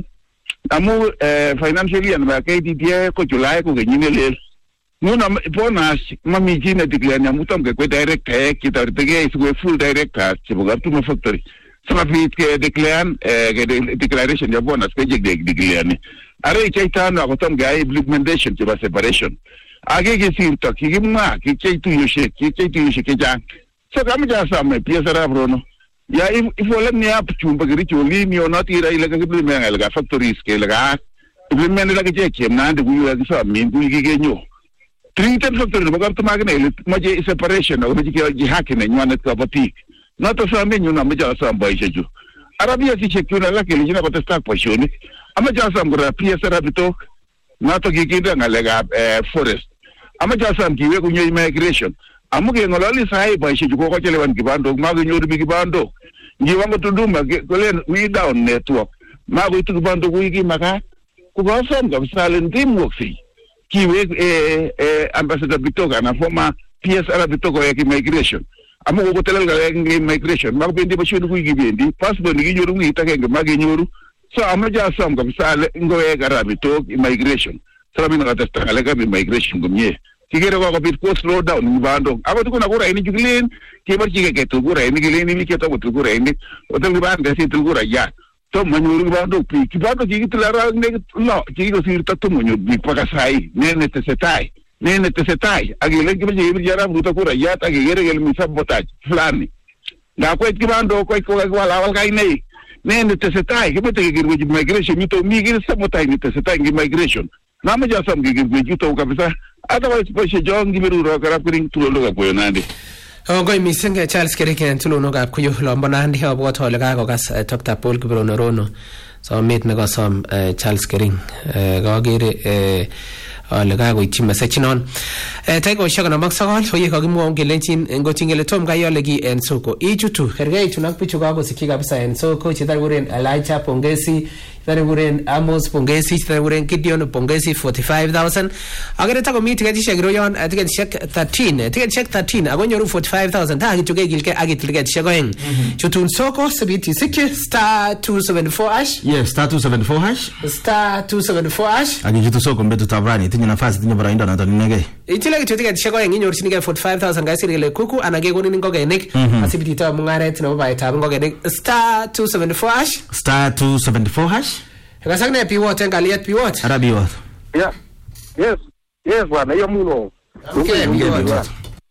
amu financially and ba K D T A ko July ko nyine lel nuna bonus mami jine declare na mutam ke ko direct hai kita tege is full director chibo kab tumus factory sama fit ke declare ke declaration ya bonus ke jeg declare ni are chaita na ko tam ga implementation chiba separation age ke sirta ki ma ki chaitu yoshe ki chaitu yoshe ke ja so kam ja samme piesara brono ya ifo le ni ap chumba gri choli mi ona tira ile ka kibli men ga factories ke la implement la ke je kem na de gu ya sa min gu gi ge nyo treated factory ba ka ma ne ma je separation o ji ke ji hakine nywana ka batik na to sa men nyuna ma ja sa ba isheju arabia si chekuna la ke lijina ba stack pasioni ama ja sa ngura piesara bito na to gi gi ngale ga forest ama ja sa mkiwe ku nyoy migration amuge ngolali sai ba isheju ko ko chelewan kibando ma go nyoru bi kibando ngi wango tunduma ko len we down network ma go tu kibando ku gi maka ku ba som ga salen team work fi kiwe eh eh ambassador bitoka na former P S R bitoka ya migration amu ko telal ga ngi migration ma bendi ba shodu ku gi bendi passport ngi nyoru ngi take ngi ma gi nyoru so amu ja som ga sale ngo e ga rabito migration so mi na ta tangale ga migration gumye kigero ko bit ko slow down ni bando aba tu kuna kura ini juglen ke bar chige ke tu kura ini glen ni ke to tu kura ini otel ni bande si tu kura ya to manyuru bando pi ki bando ki tlara ne no ki go sir ta tu monyo bi paka sai ne ne te setai ne ne te setai agi len ki bi jara buta kura ya ta ge gere gel mi sabotage flani da ko ki bando ko ko wala wal kai nei ne ne te setai ke bete ge ge migration mi to mi ge sabotage ni te setai ngi migration na ma ja sam ge ge ge to kabisa otherwise po she jong gibiru ro kara kuring tulo ga ko nande Ongo misenge Charles Kereken tulo no ga kuyo lombo nandi ha bot hole ga gas Doctor Paul Kibrono rono so mit me ga som Charles Kering ga gere ale ga go ichi message non e tay go shaka na maksagol hoye ka gimu onge lenchin ngo tingele tom ga yole gi en soko ichutu herge tunak pichu ga go sikiga bisa en soko chidar guren Elijah Pongesi Tare guren Amos Pongesi, tare guren Gideon Pongesi forty-five thousand. Agora ta komiti ga tisha groyon ticket check thirteen, ticket check thirteen agonyo ru forty-five thousand ta gituge gilke agi ticket check going. Chutun soko sabiti sikir star two seventy-four hash. Yes, star two seventy-four hash. Star two seventy-four hash. Agi jitu soko mbetu tabrani tinya nafasi tinya bara inda na tanige. Itile gitu ticket check going inyo rusinige forty-five thousand ga sirgele kuku anage goni ningo ga nek asibiti ta mungare tina ba ita ngo ga nek star two seventy-four hash. Star two seventy-four hash. Kasang na piwot ang kaliat piwot. Ara piwot. Yeah. Yes. Yes, bwana hiyo muno. Okay, piwot.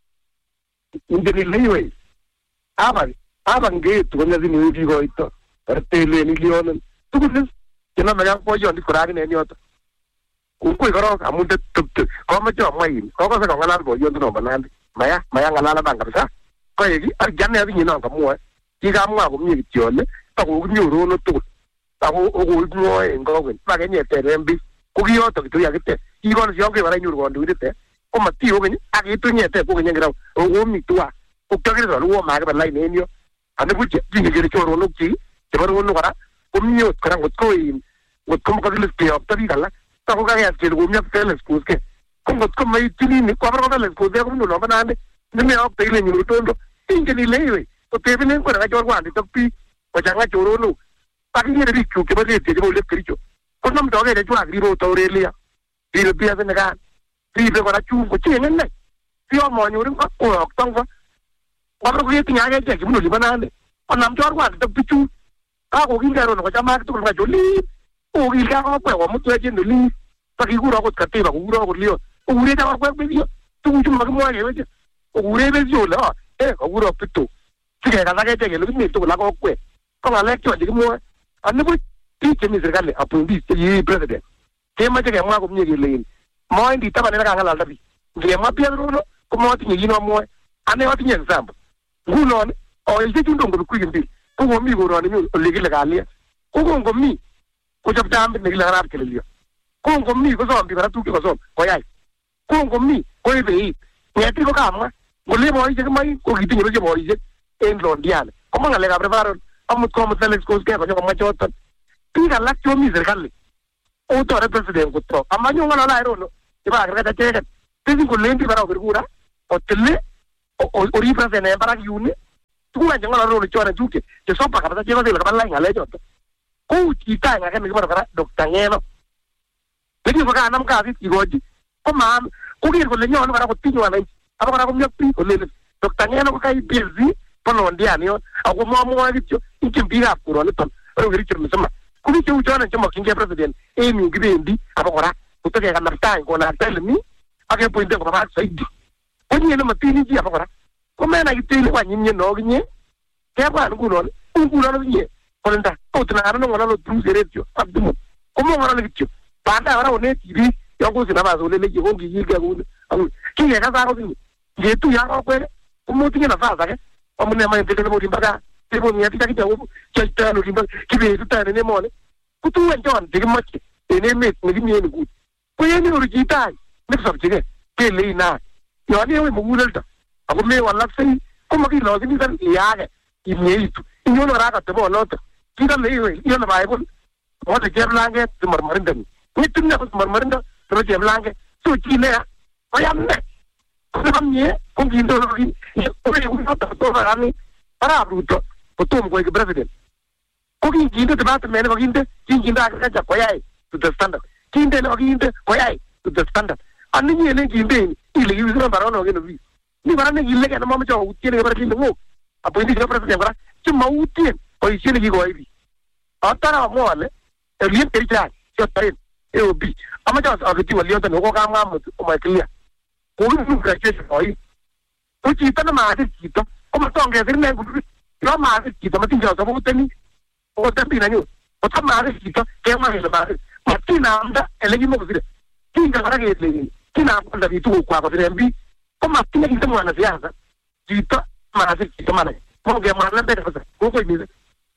Indiri liwe. Aba, aba ngetu kwa nyazi ni ujigo ito. Artele ni liona. Tukusis. Kena mga po yon di kuragi na niyo to. Ukui karo amunde tuptu. Kwa macho amayin. Kwa kwa sa ngalala bo yon to banandi. Maya, maya ngalala bang kabisa. Kwa yegi ar janne abi nyina kamwa. Kiga mwa ko mi tione. Ta ko nyuro no tu. Ako ogo ngoy ngowen page nyete rembi kugiyo to kitu yakite igon yonge bara nyuru gondo idite o mati o gni agitu nyete ko nyengira o mi tua o tagire ro o ma ga lai nenyo ane buche jinge gere choro no ki te baro no gara o mio kara ngot ko in ngot kom ka diles ke optari gala ta ko ga ya ke o mia teles kuske kom ngot kom mai tini ni ko baro dales ko de ko no banane ni me optari le nyuru tondo inge ni lewe o te binen ko ga jorwa ndi to pi o janga choro no Pagi ni dari cuci balik jadi boleh kerja. Kau nam tahu ada jual di bawah tahu relia, di lebih ada negara, di bawah cuci kau cina ni. Siapa mau nyuruh kau orang tangga. Kalau kau tinggal aja jadi mana di mana ni? Kau nam jual kau ada picu. Kau kau kau orang macam mana tu orang joli. Kau kau kau apa? Kau mutu aja joli. Pagi kau orang kau kata, kau orang kau lihat. Kau udah dah kau beli. Tu cuma kau aja aja. Kau udah beli lah. Eh kau orang pitu. Jika kata kata jadi lebih ni tu lah kau kau. Kau nak cuma jadi kau. Ane bu tiche mi serikali apundi yi president kema cheke mwa ko mnyege lein mo ndi taba ne kanga la dabi nge ma pia ro ko mo tinye yino mo ane wati nyen samba nguno o el tichu ndongo ku yimbi ko go mi go ro ne mi legi le galia ko go ngo mi ko jab tambe ne la rap kele liyo ko ngo mi ko so mbi bara tu ko so ko yai ko ngo mi ko ibe ne ti ko kama ngo le mo ije mai ko gitinyo le mo ije en londiane ko manga le ga preparo amut ko mut les ko ke ko ma chotan tiga la cho mi serikali utore president kuto amanyo ngala la ro no iba ka ta cheke tisi ko lendi bara bergura otelle o ri president bara yuni tukuna ngala ro chora juke ke sopa ka ta cheke de la la ngale jot ko kita nga ka mi bara bara doctor ngeno legi baka nam ka ti goji ko ma ko gi ko le nyon bara ko tinyo ala aba bara ko mi pi ko le doctor ngeno ko kai busy pono ndiani yo ako mo mo gicho ikimbira kuro ne ton ro gi richo misama ko bi chu jona chamo kinge president e mi gibendi aba kora ko to ga na tai ko na tell mi ake po inde ko ba sai di ko ni ne matini ji aba kora ko me na gitile kwa nyinye no ginye ke ba ngu no ngu no ginye ko nda ko tna no ngona lo tu seretio abdumo ko mo ngona gicho banda bara one tv yo ko sina ba so le le ko gi ga ko ki ga sa ko ni ge tu ya ko ko mo tinga na fa sa ke o mo ne ma te mo timbaga te mo ni ati ka kita o ke ta no timbaga ki be tu ta ne mo ne ku tu en jon de mo ki e ne me me ni ne ku ko ye ni ro ji ta ne sa ke ke le na yo ni o mo ngul ta ako me wala sai ko mo ki lo ni san ya ke i me tu yo no ra ka te mo no ta ki da le yo na ba ko o de ke blanke te mar mar ndani ni tu ne ko mar mar nda ro je blanke su ki ne o ya me Namnie, con chi ndo lì, io ho fatto tutto anni, para brutto, potom quel president. Con chi chi ndo debatte meno con chi chi chi da che già poi ai, tutto standard. Chi ndo no chi poi ai, tutto standard. Anni ni ne chi ndo, il io sono parono che non vi. Ni parane il che non mo già utile per chi ndo. A poi dice president guarda, ci ma utile, poi ci ne chi coi vi. Attara mo ale, e lì per già, ci attare, e obi. Ama già obiettivo lì ndo ko ka ma mo, o ma clear. Ko lu ka che poi o ci ta ma ti ci to o ma tong ke ne ku yo ma ti ci to ma tin jo to ko teni o ta pi na ni o ta ma ti ci to ke ma le ma ma ti na anda e le mo dire ti ga ra ke le ti na ko da vi tu qua ko dire bi o ma ti ne ki mo na fianza ci to ma ti ci to ma ne ko ke ma na de ko ko mi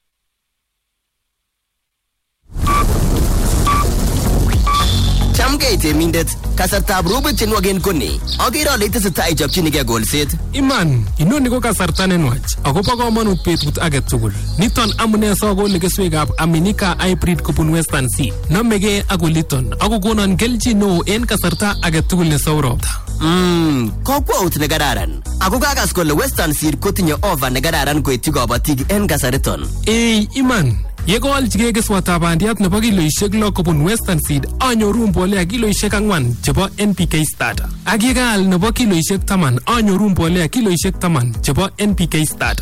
Chamgate temindet kasartab robot chenwagen koni akiro lete sita ichopchinigei golset Iman inoni ko kasarta nenwach akobo komonut betut age tugul niton amune sokole keswekab Aminika hybrid kobun Western Sea nomegei ak oliton akokonon kelchin neo en kasarta age tugul nesou ropta. Mm, kokwout nekararan ako kakas kole Western Sea kotinye offer nekararan koityi kabatik en kasariton. Ei iman Yekoalchigei keswatab bandiat nebo kiloishek lo kobun Western Seed anyoru mbolea kiloishek ang'wan chebo N P K starter. Ak yekaal nebo kiloishek taman anyoru mbolea kiloishek taman chebo N P K starter.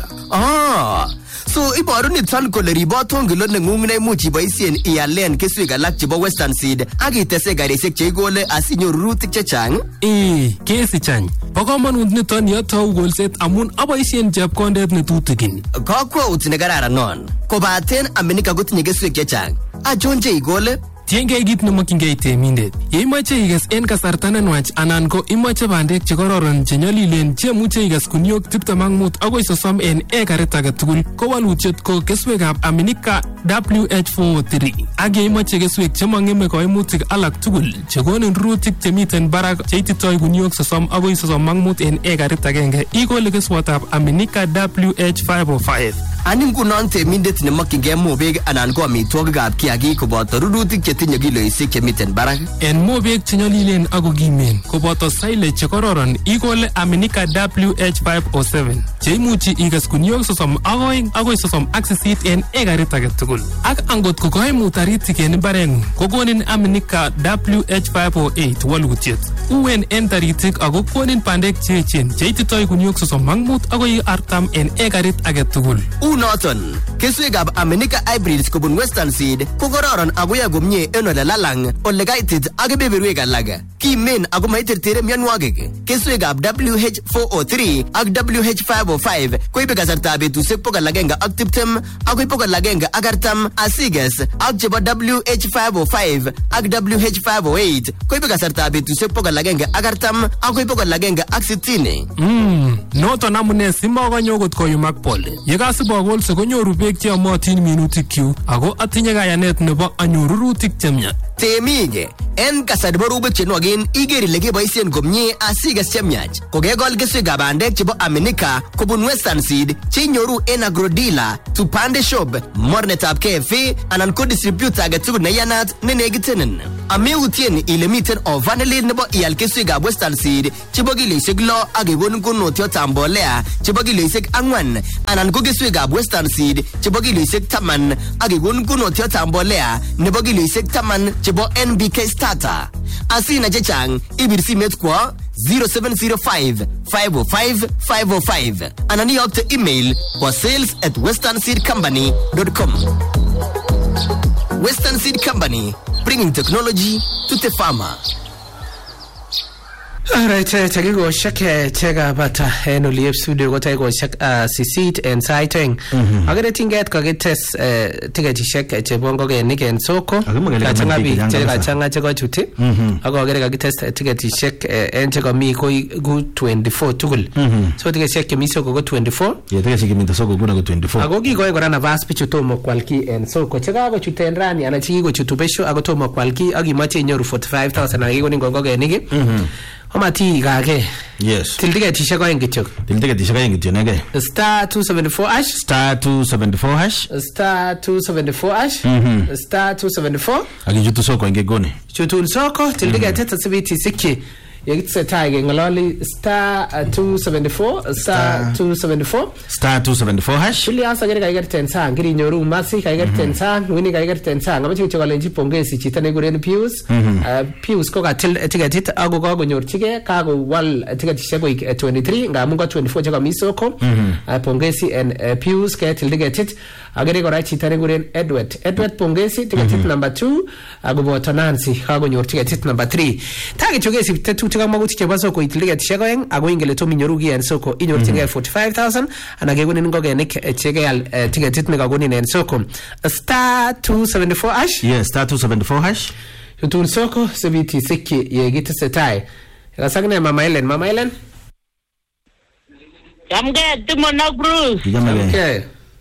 Ah, so iboru niton kole ribot tongilot neng'ung neimuch iboisien ialen keswek alak chebo Western Seed ak itese garisiek cheikole asinyoru rurutik chechang. Eh, kesichany. Bo komonut niton yotou kolset amun aboisien chepkondet netutikin. Kokwout nekararan non. Kobaten Aminika kotinye keswek chechang. Achon cheikole? Tiengei kit nemokyingei temindet. Ye imache ikes en kasarta nenwach anan ko imache bandek chekororon chenyolilen chemuche ikes kuniok tiptem ak mut akoi sosom en ekarit age tugul ko walutiet ko keswekab Aminika W H four oh three. Ak ye imache keswek chemong'eme koimutik alak tugul chekonin rurutik chemiten barak cheititoi kuniok sosom akoi sosom ak mut en ekarit agenge ikole keswatab Aminika W H five oh five. Ani ngunon temindet nemokyingei mobek anan ko amitwogikab kiagik koboto rurutik chetinye kiloisiek chemiten barak. En mobek chenyolilen ako kimen koboto silage chekororon ikole Aminika W H five oh seven cheimuchi ikes kuniok sosom ak oeng akoi sosom ak sisit en ekarit age tugul. Ak angot ko koimut taritik en imbareng'ung kokonin Aminika W H five oh eight walutiet. Uen en taritik ako konin bandek cheechen cheititoi kuniok sosom ak mut akoi artam en ekarit age tugul. Unoton, keswekab Aminika hybrids kobun Western Seed ko kororon akoyoe komie en ole lalang, ole kaitit ak kebeberwek alak. Kimen ako maitertere mionwogik. Keswekab W H four oh three ak W H five oh five koibe kasartab betusiek bokol agenge ak tiptem akoi bokol agenge ak artam asikes, ak chebo W H five oh five ak W H five oh eight koibe kasartab betusiek bokol agenge ak artam akoi bokol agenge ak sitini. Mm, noton amune simokonyo okot koyumak pole. Yekasib akolse konyoru beek cheyomotin minutikyuk ako atinye kayanet nebo anyoru rurutik chemya. Temige en kasari borubek chenwogen iger ile keboisien komie asiges chemiach. Kokekol keswekab bandek chebo Aminika kobun Western Seed chenyoru en Agrodila, Tupande Shop, mornetab K F A anan ko distributor age tugul neyanat nenekitenen. Ameutien ile miten ovanelil nebo ial keswekab Western Seed chebo kiloisiek lo ak kekonin konotiotab mbolea chebo kiloisiek ang'wan anan ko keswekab Western Seed chebo kiloisiek taman ak kekonin konotiotab mbolea nebo kiloisiek taman chebo N B K Starter. Asina chechang ibir simet kwa zero seven zero five, five oh five, five oh five anan iyokte email kwa sales at western seed company dot com. Western Seed Company, bringing technology to the farmer. Alright, chakiko shake chega bata en oliep studio ko taiko shak sisit en saiteng. Agere tinget kagites tiketi shek chebongo ke niken soko. Kachanga bi chega changa chego chuti. Ago agere kagites tiketi shek en chego mi ko gu twenty-four tugul. So tiketi shek mi soko go twenty-four. Ye tiketi shek mi soko go twenty-four. Ago gi go ngora na vas pichu tomo kwalki en soko chega go chuten rani ana chigi go chutubesho ago tomo kwalki agi mache nyoru forty-five thousand agi go ningo ke nigi. Omati gage. Yes. Til ticket shako engichok. Til ticket shako engichok nage. Star two seventy-four hash. Star two seventy-four hash. Star two seventy-four hash. Mhm. Star two seventy-four. Agi jutu soko ingegoni. Chutu soko til ticket tata sibiti sikki. Yegitse tage ngololi star two seventy-four star two seventy-four star two seventy-four hash. Shuli asa gere kaiger ten sang giri nyoru masi kaiger ten sang wini kaiger ten sang amachi chokolenji pongezi chitane guren Pius. Pius ko katil ticket ago ko nyorchige kago wal ticket shego twenty-three ngamungo twenty-four chaka misoko. Pongezi en Pius ke til ticket agere ko right chitane guren Edward Edward pongezi ticket number two ago botanansi kago nyor ticket number three tage chogezi tetu kama maguti cheba soko itiliga tishagoeng ago ingele to minyorugi en soko inyor tinga forty-five thousand anage goni ngoge nek chege al ticket ne goni en soko star two seventy-four hash. Yes, star two seventy-four hash. Tutun soko sebiti sikki ye gite setai rasagne mama Ellen mama Ellen Jamge timona Bruce. Okay.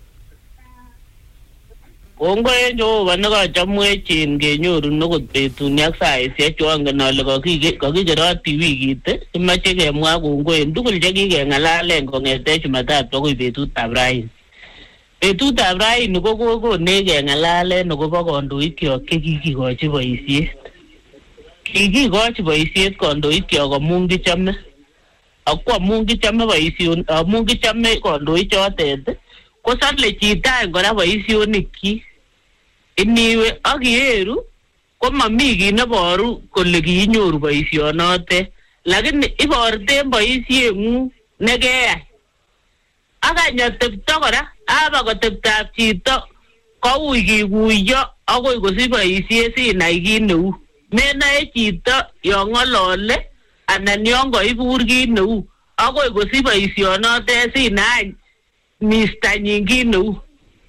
Kongo enjo wanaga chamwe chin genyoru nogot betun yak saisi chonga na le kokige kokigero T V kite imache kemwa kongo en tugul chekikengalalen kongete Jumatatu akoi betutab raini. Betutab raini ko koko ne kengalalen akobo kandoikyok chekikikochi boisiet. Kikikochi boisiet kandoikyok amun kichome. Ako amun kichome boision amun kichome kandoichotet ko sale chita ngora boisionikki iniwe akieru ko mami ki neboru kole kiinyoru boisionote lakini iborte boisiengu nekeyai akanya tepto kora aba koteptab chito koui kikuyo akoi kosich boisiet sinai kit neu menae chito yon ng'olole anan yon koibur kit neu akoi kosich boisionote sinai Mister Nyingino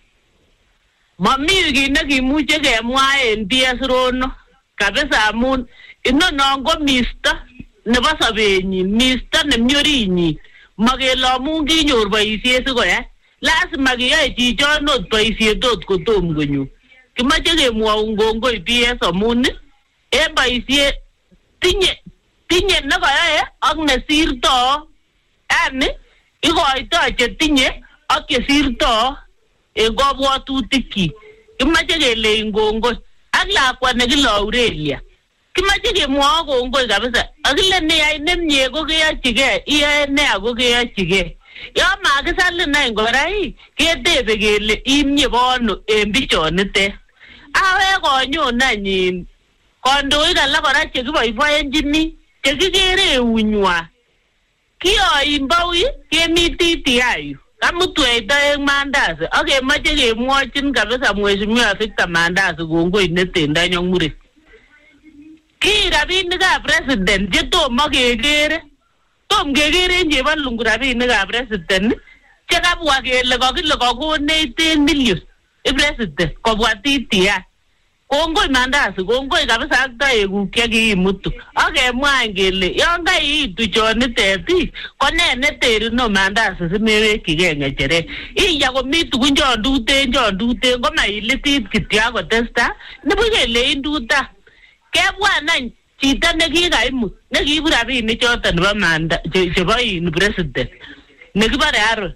Mami ki nekimuche kemwa en P S Rono kabisa amun inonon ko Mister nebo sobenyin Mister nemnyorinyin makele amun kinyor boisiet sikoyai lazima kiyoe chichonot boisiet ot kotom konyor kimache kemwoun kongoi P S amun en boisiet tinye tinye nekoyoe ak nesirto yani ikoito chetinye ak chesirto en kabwatutik kimache kelein kongoi ak lakwa nekile Aurelia kimache kemwoi kongoi kabisa akile neyai nemie ko keyochigei iyoe neya ko keyochigei yon makisalin any kora ketebe kele imie bono en bichonitet awe konyon any kandoik alak kora chekiboiboenjini chekikere eunywa kiyoin baui kemi titiayu kamutweito eng Mandazi akemache kemwochin kabisa mheshimiwa Victor Mandazi kongoi netendo nyong'muren ki rabinikab president chetomo kekere tom kekere en chebalungu rabinikab president chekabwa kele kakile kakonech ten million president kobwa T T I kongoi Mandazi kongoi kabisa ak toekuk chekiimutu akemwa kele yon kaiitu chonitet ko ne neterino Mandazi simewekchigei ng'echeret iya komi tugun chon tuten chon tuten ko mailitit kityo akotesta nibuch kele induta kebwan any chito nekikaimut nekiibu rabinik choton nebo manda chebo in president nekibare Aaron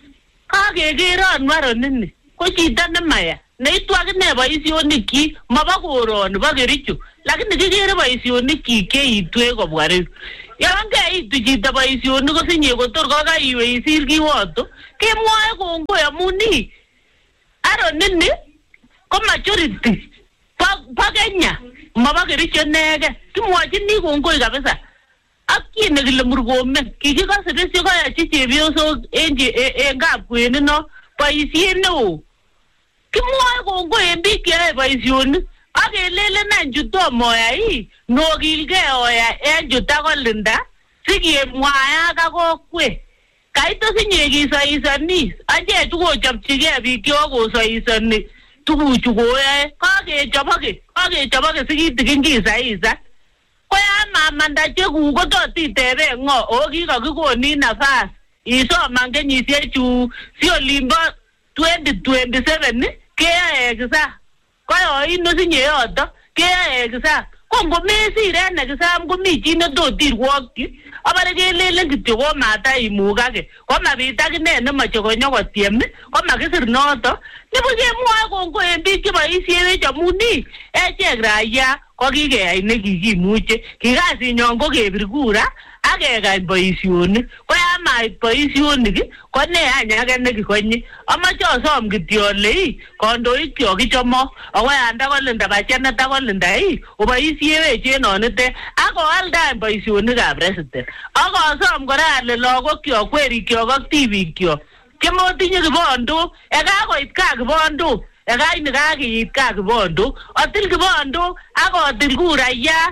kakekeron Maron ko chito nemaya neitu akine boisionikchi mabo koroni bo Kericho lakini kikere boisionikchi keitwe kobwa reu yan keitu chito boisionik kosinye kotor kokaiwe isir kiwoto kemwoe kongoi amun ni Aaron nini ko majority bo Kenya mabo Kericho nege kimwochini kongoi kabisa ak kit nekile Murkomen kikikose besyo koyachi chepyosok en kapkwenik no boisiet neo kimwoe kongoi en biik cheyoe boisionik ak kelelen any chutomo oyai nokilgei oya en chutakolinda sikemwayak ak kokwet kaitosinye kisoisonis achek kochopchigei biik chekosoisoni tuguchu koyoe kakechoboke kakechoboke sikitikin kisaisa koya mamanda chekuk kotot itebe ng'o o kikakikonin nafas isoman kenyisiechu si olimbo twenty twenty-seven keyoe exam koyoin osinye yoto keyoe exam ko ngomesir en exam komi chi netot irwokyi abare kelelen kityo komataiimukake komabit akine nemoche konyokotyem komakisir noto nibuch kemwoe kongoi en biik cheboisiewech amun ni echek raia ko kikeyai nekikimuche kikasinyon ko kebir kura ak kekany boisionik ko yamait boisionik ko ne any age nekikonye amache asom kityo ole kandoik kyok kichomo ako yanda kolinda bachana ta kolinda ii oboisiewech en onite ako alda boisionikab president ako asom kora ale lagok kyok kwerik kyok ak tibik kyok chemotinye kibondo ekakoit ka kibondo ekaini kakiit ka kibondo atil kibondo akotil kuraya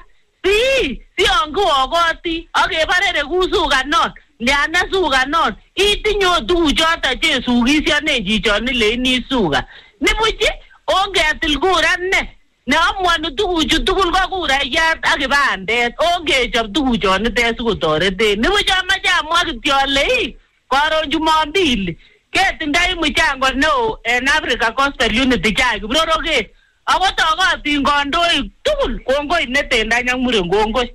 si si onguokoti akebarere kusukanon liana sukanon itinyo tuguchoto chesukisyonen chichon ileini suka nibuch ongetil kura ne neamuani tuguchu tugul ko kurayat ak kibandet ongechop tuguchonitet sikotoreten nibuch amache amwa kityo ale karon Jumapili ketindoi mchango neo en Africa Coastal Unity chai kibroroke ako tokotin kandoik tugul kongoi netendany ak muren kongoi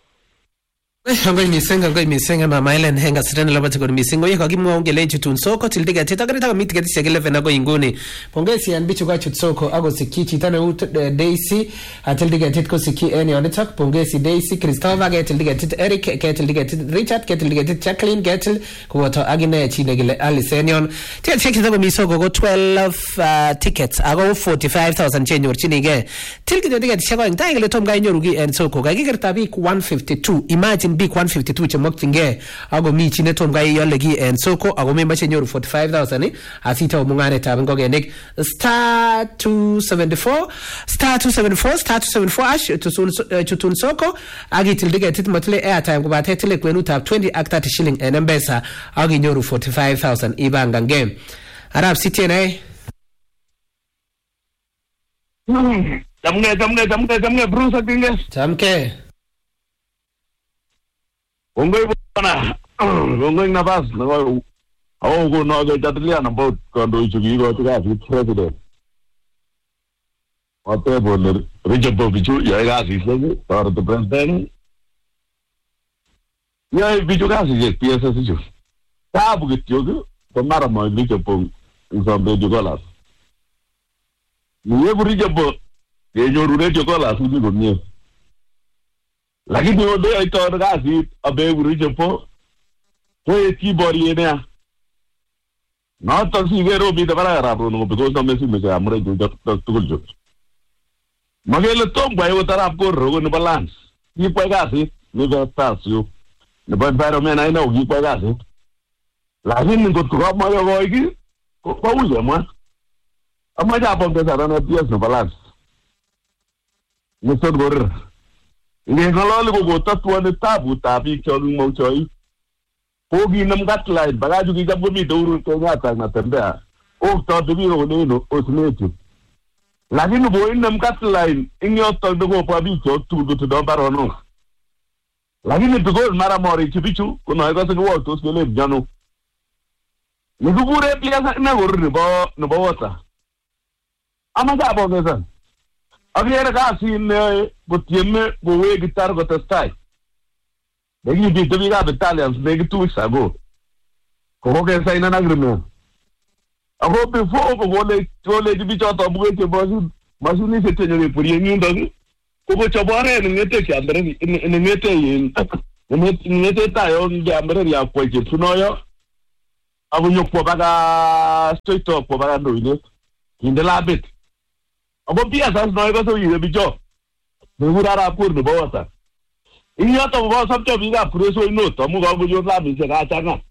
Hongoi mising, hongoi mising, Mama Ellen henga sirena labati kwa mising. Oye kakimwa ungele chutunsoko tildiga teta karita kwa miti katisi ya eleven ako inguni. Pongezi ya nbichu kwa chutsoko ako siki chitana ut Daisy tildiga teta kwa siki eni onitak. Pongezi Daisy Christopher ke tildiga teta Eric ke tildiga teta Richard ke tildiga teta Jacqueline Getel kwa wato agine chine gile Alice Enion. Tia cheki tako misoko kwa twelve uh, tickets ako forty-five thousand chenye urchini ge. Tildiga teta tisha kwa ingta ingile tom gai nyorugi ensoko. Kakikirta bik one fifty-two. Imagine big one fifty-two chemoktinge ako mi chi netom kai yole ki en soko ako member nyoru forty-five thousand asita omunganetab ngokenik star two seventy-four star two seventy-four star two seventy-four ash chutun soko akitildige titmatile airtime kubate tile kwenutab twenty ak thirty shilling en M-Pesa akinyoru forty-five thousand ibanga game arab sitene Jamge jamge jamge jamge Bruce akinge jamke Kongoi bwana, kongoi nafas, kongoi au kuno ke jadiliana about kandoichu kikochi kasit president. Watebole Richard Bichu yae kasit lagi, toreti president. Yae bichu kasit P S S ichu. Tabu kityo ko mara mo Richard Pong isombe jugolas. Niye ku Richard Pong kenyoru jugolas ni komie. Lakini wode aitor kasit abe Richard Pong to keyboard yene not to see where be the bara no because no message me amre ju tugul ju magele tom gwa yo tarap ko ro no balance ni pa kasit ni ga tasyo ne ba bara me na ina ugi pa kasit lakini ngo to ma yo go iki ko pa uje ma ama ja pon de sara no pies no balance ni so gor ni ngalo ko go tatwa ne tabu tabi cholu mo choi Ogi nam gatline bagaju ki jambo mi dawru ko ngata na tembea o to de biro ne no osnetu lakini bo nam gatline inyo to de go pa bi to tu do do baro no lakini because mara mori chibichu kuno ko se wo to skele jano ni gubure pia na gorre bo no bo wata ama ga bo ngesa abiere ka sin kotieme kowe gitar kotestai. Nekibite biikab Italians nekit two weeks ago. Kokokesain an agreement. Ako before kokole kolechi bichoto bukeche mashinishek chenyore purien yundok kokochop oret neng'ete kiambereri neng'ete yin neng'ete tayo kiambereri akwai chepsunoyo akonyokwo baka straight up kwo baka ndoinet kinde labit. Ako pia sas noe kose wire bicho nekure arap Kur nebo Wasa. Ing yoto kokosopcho biikab Kuresoi North amu kakonyor labishek achang'a.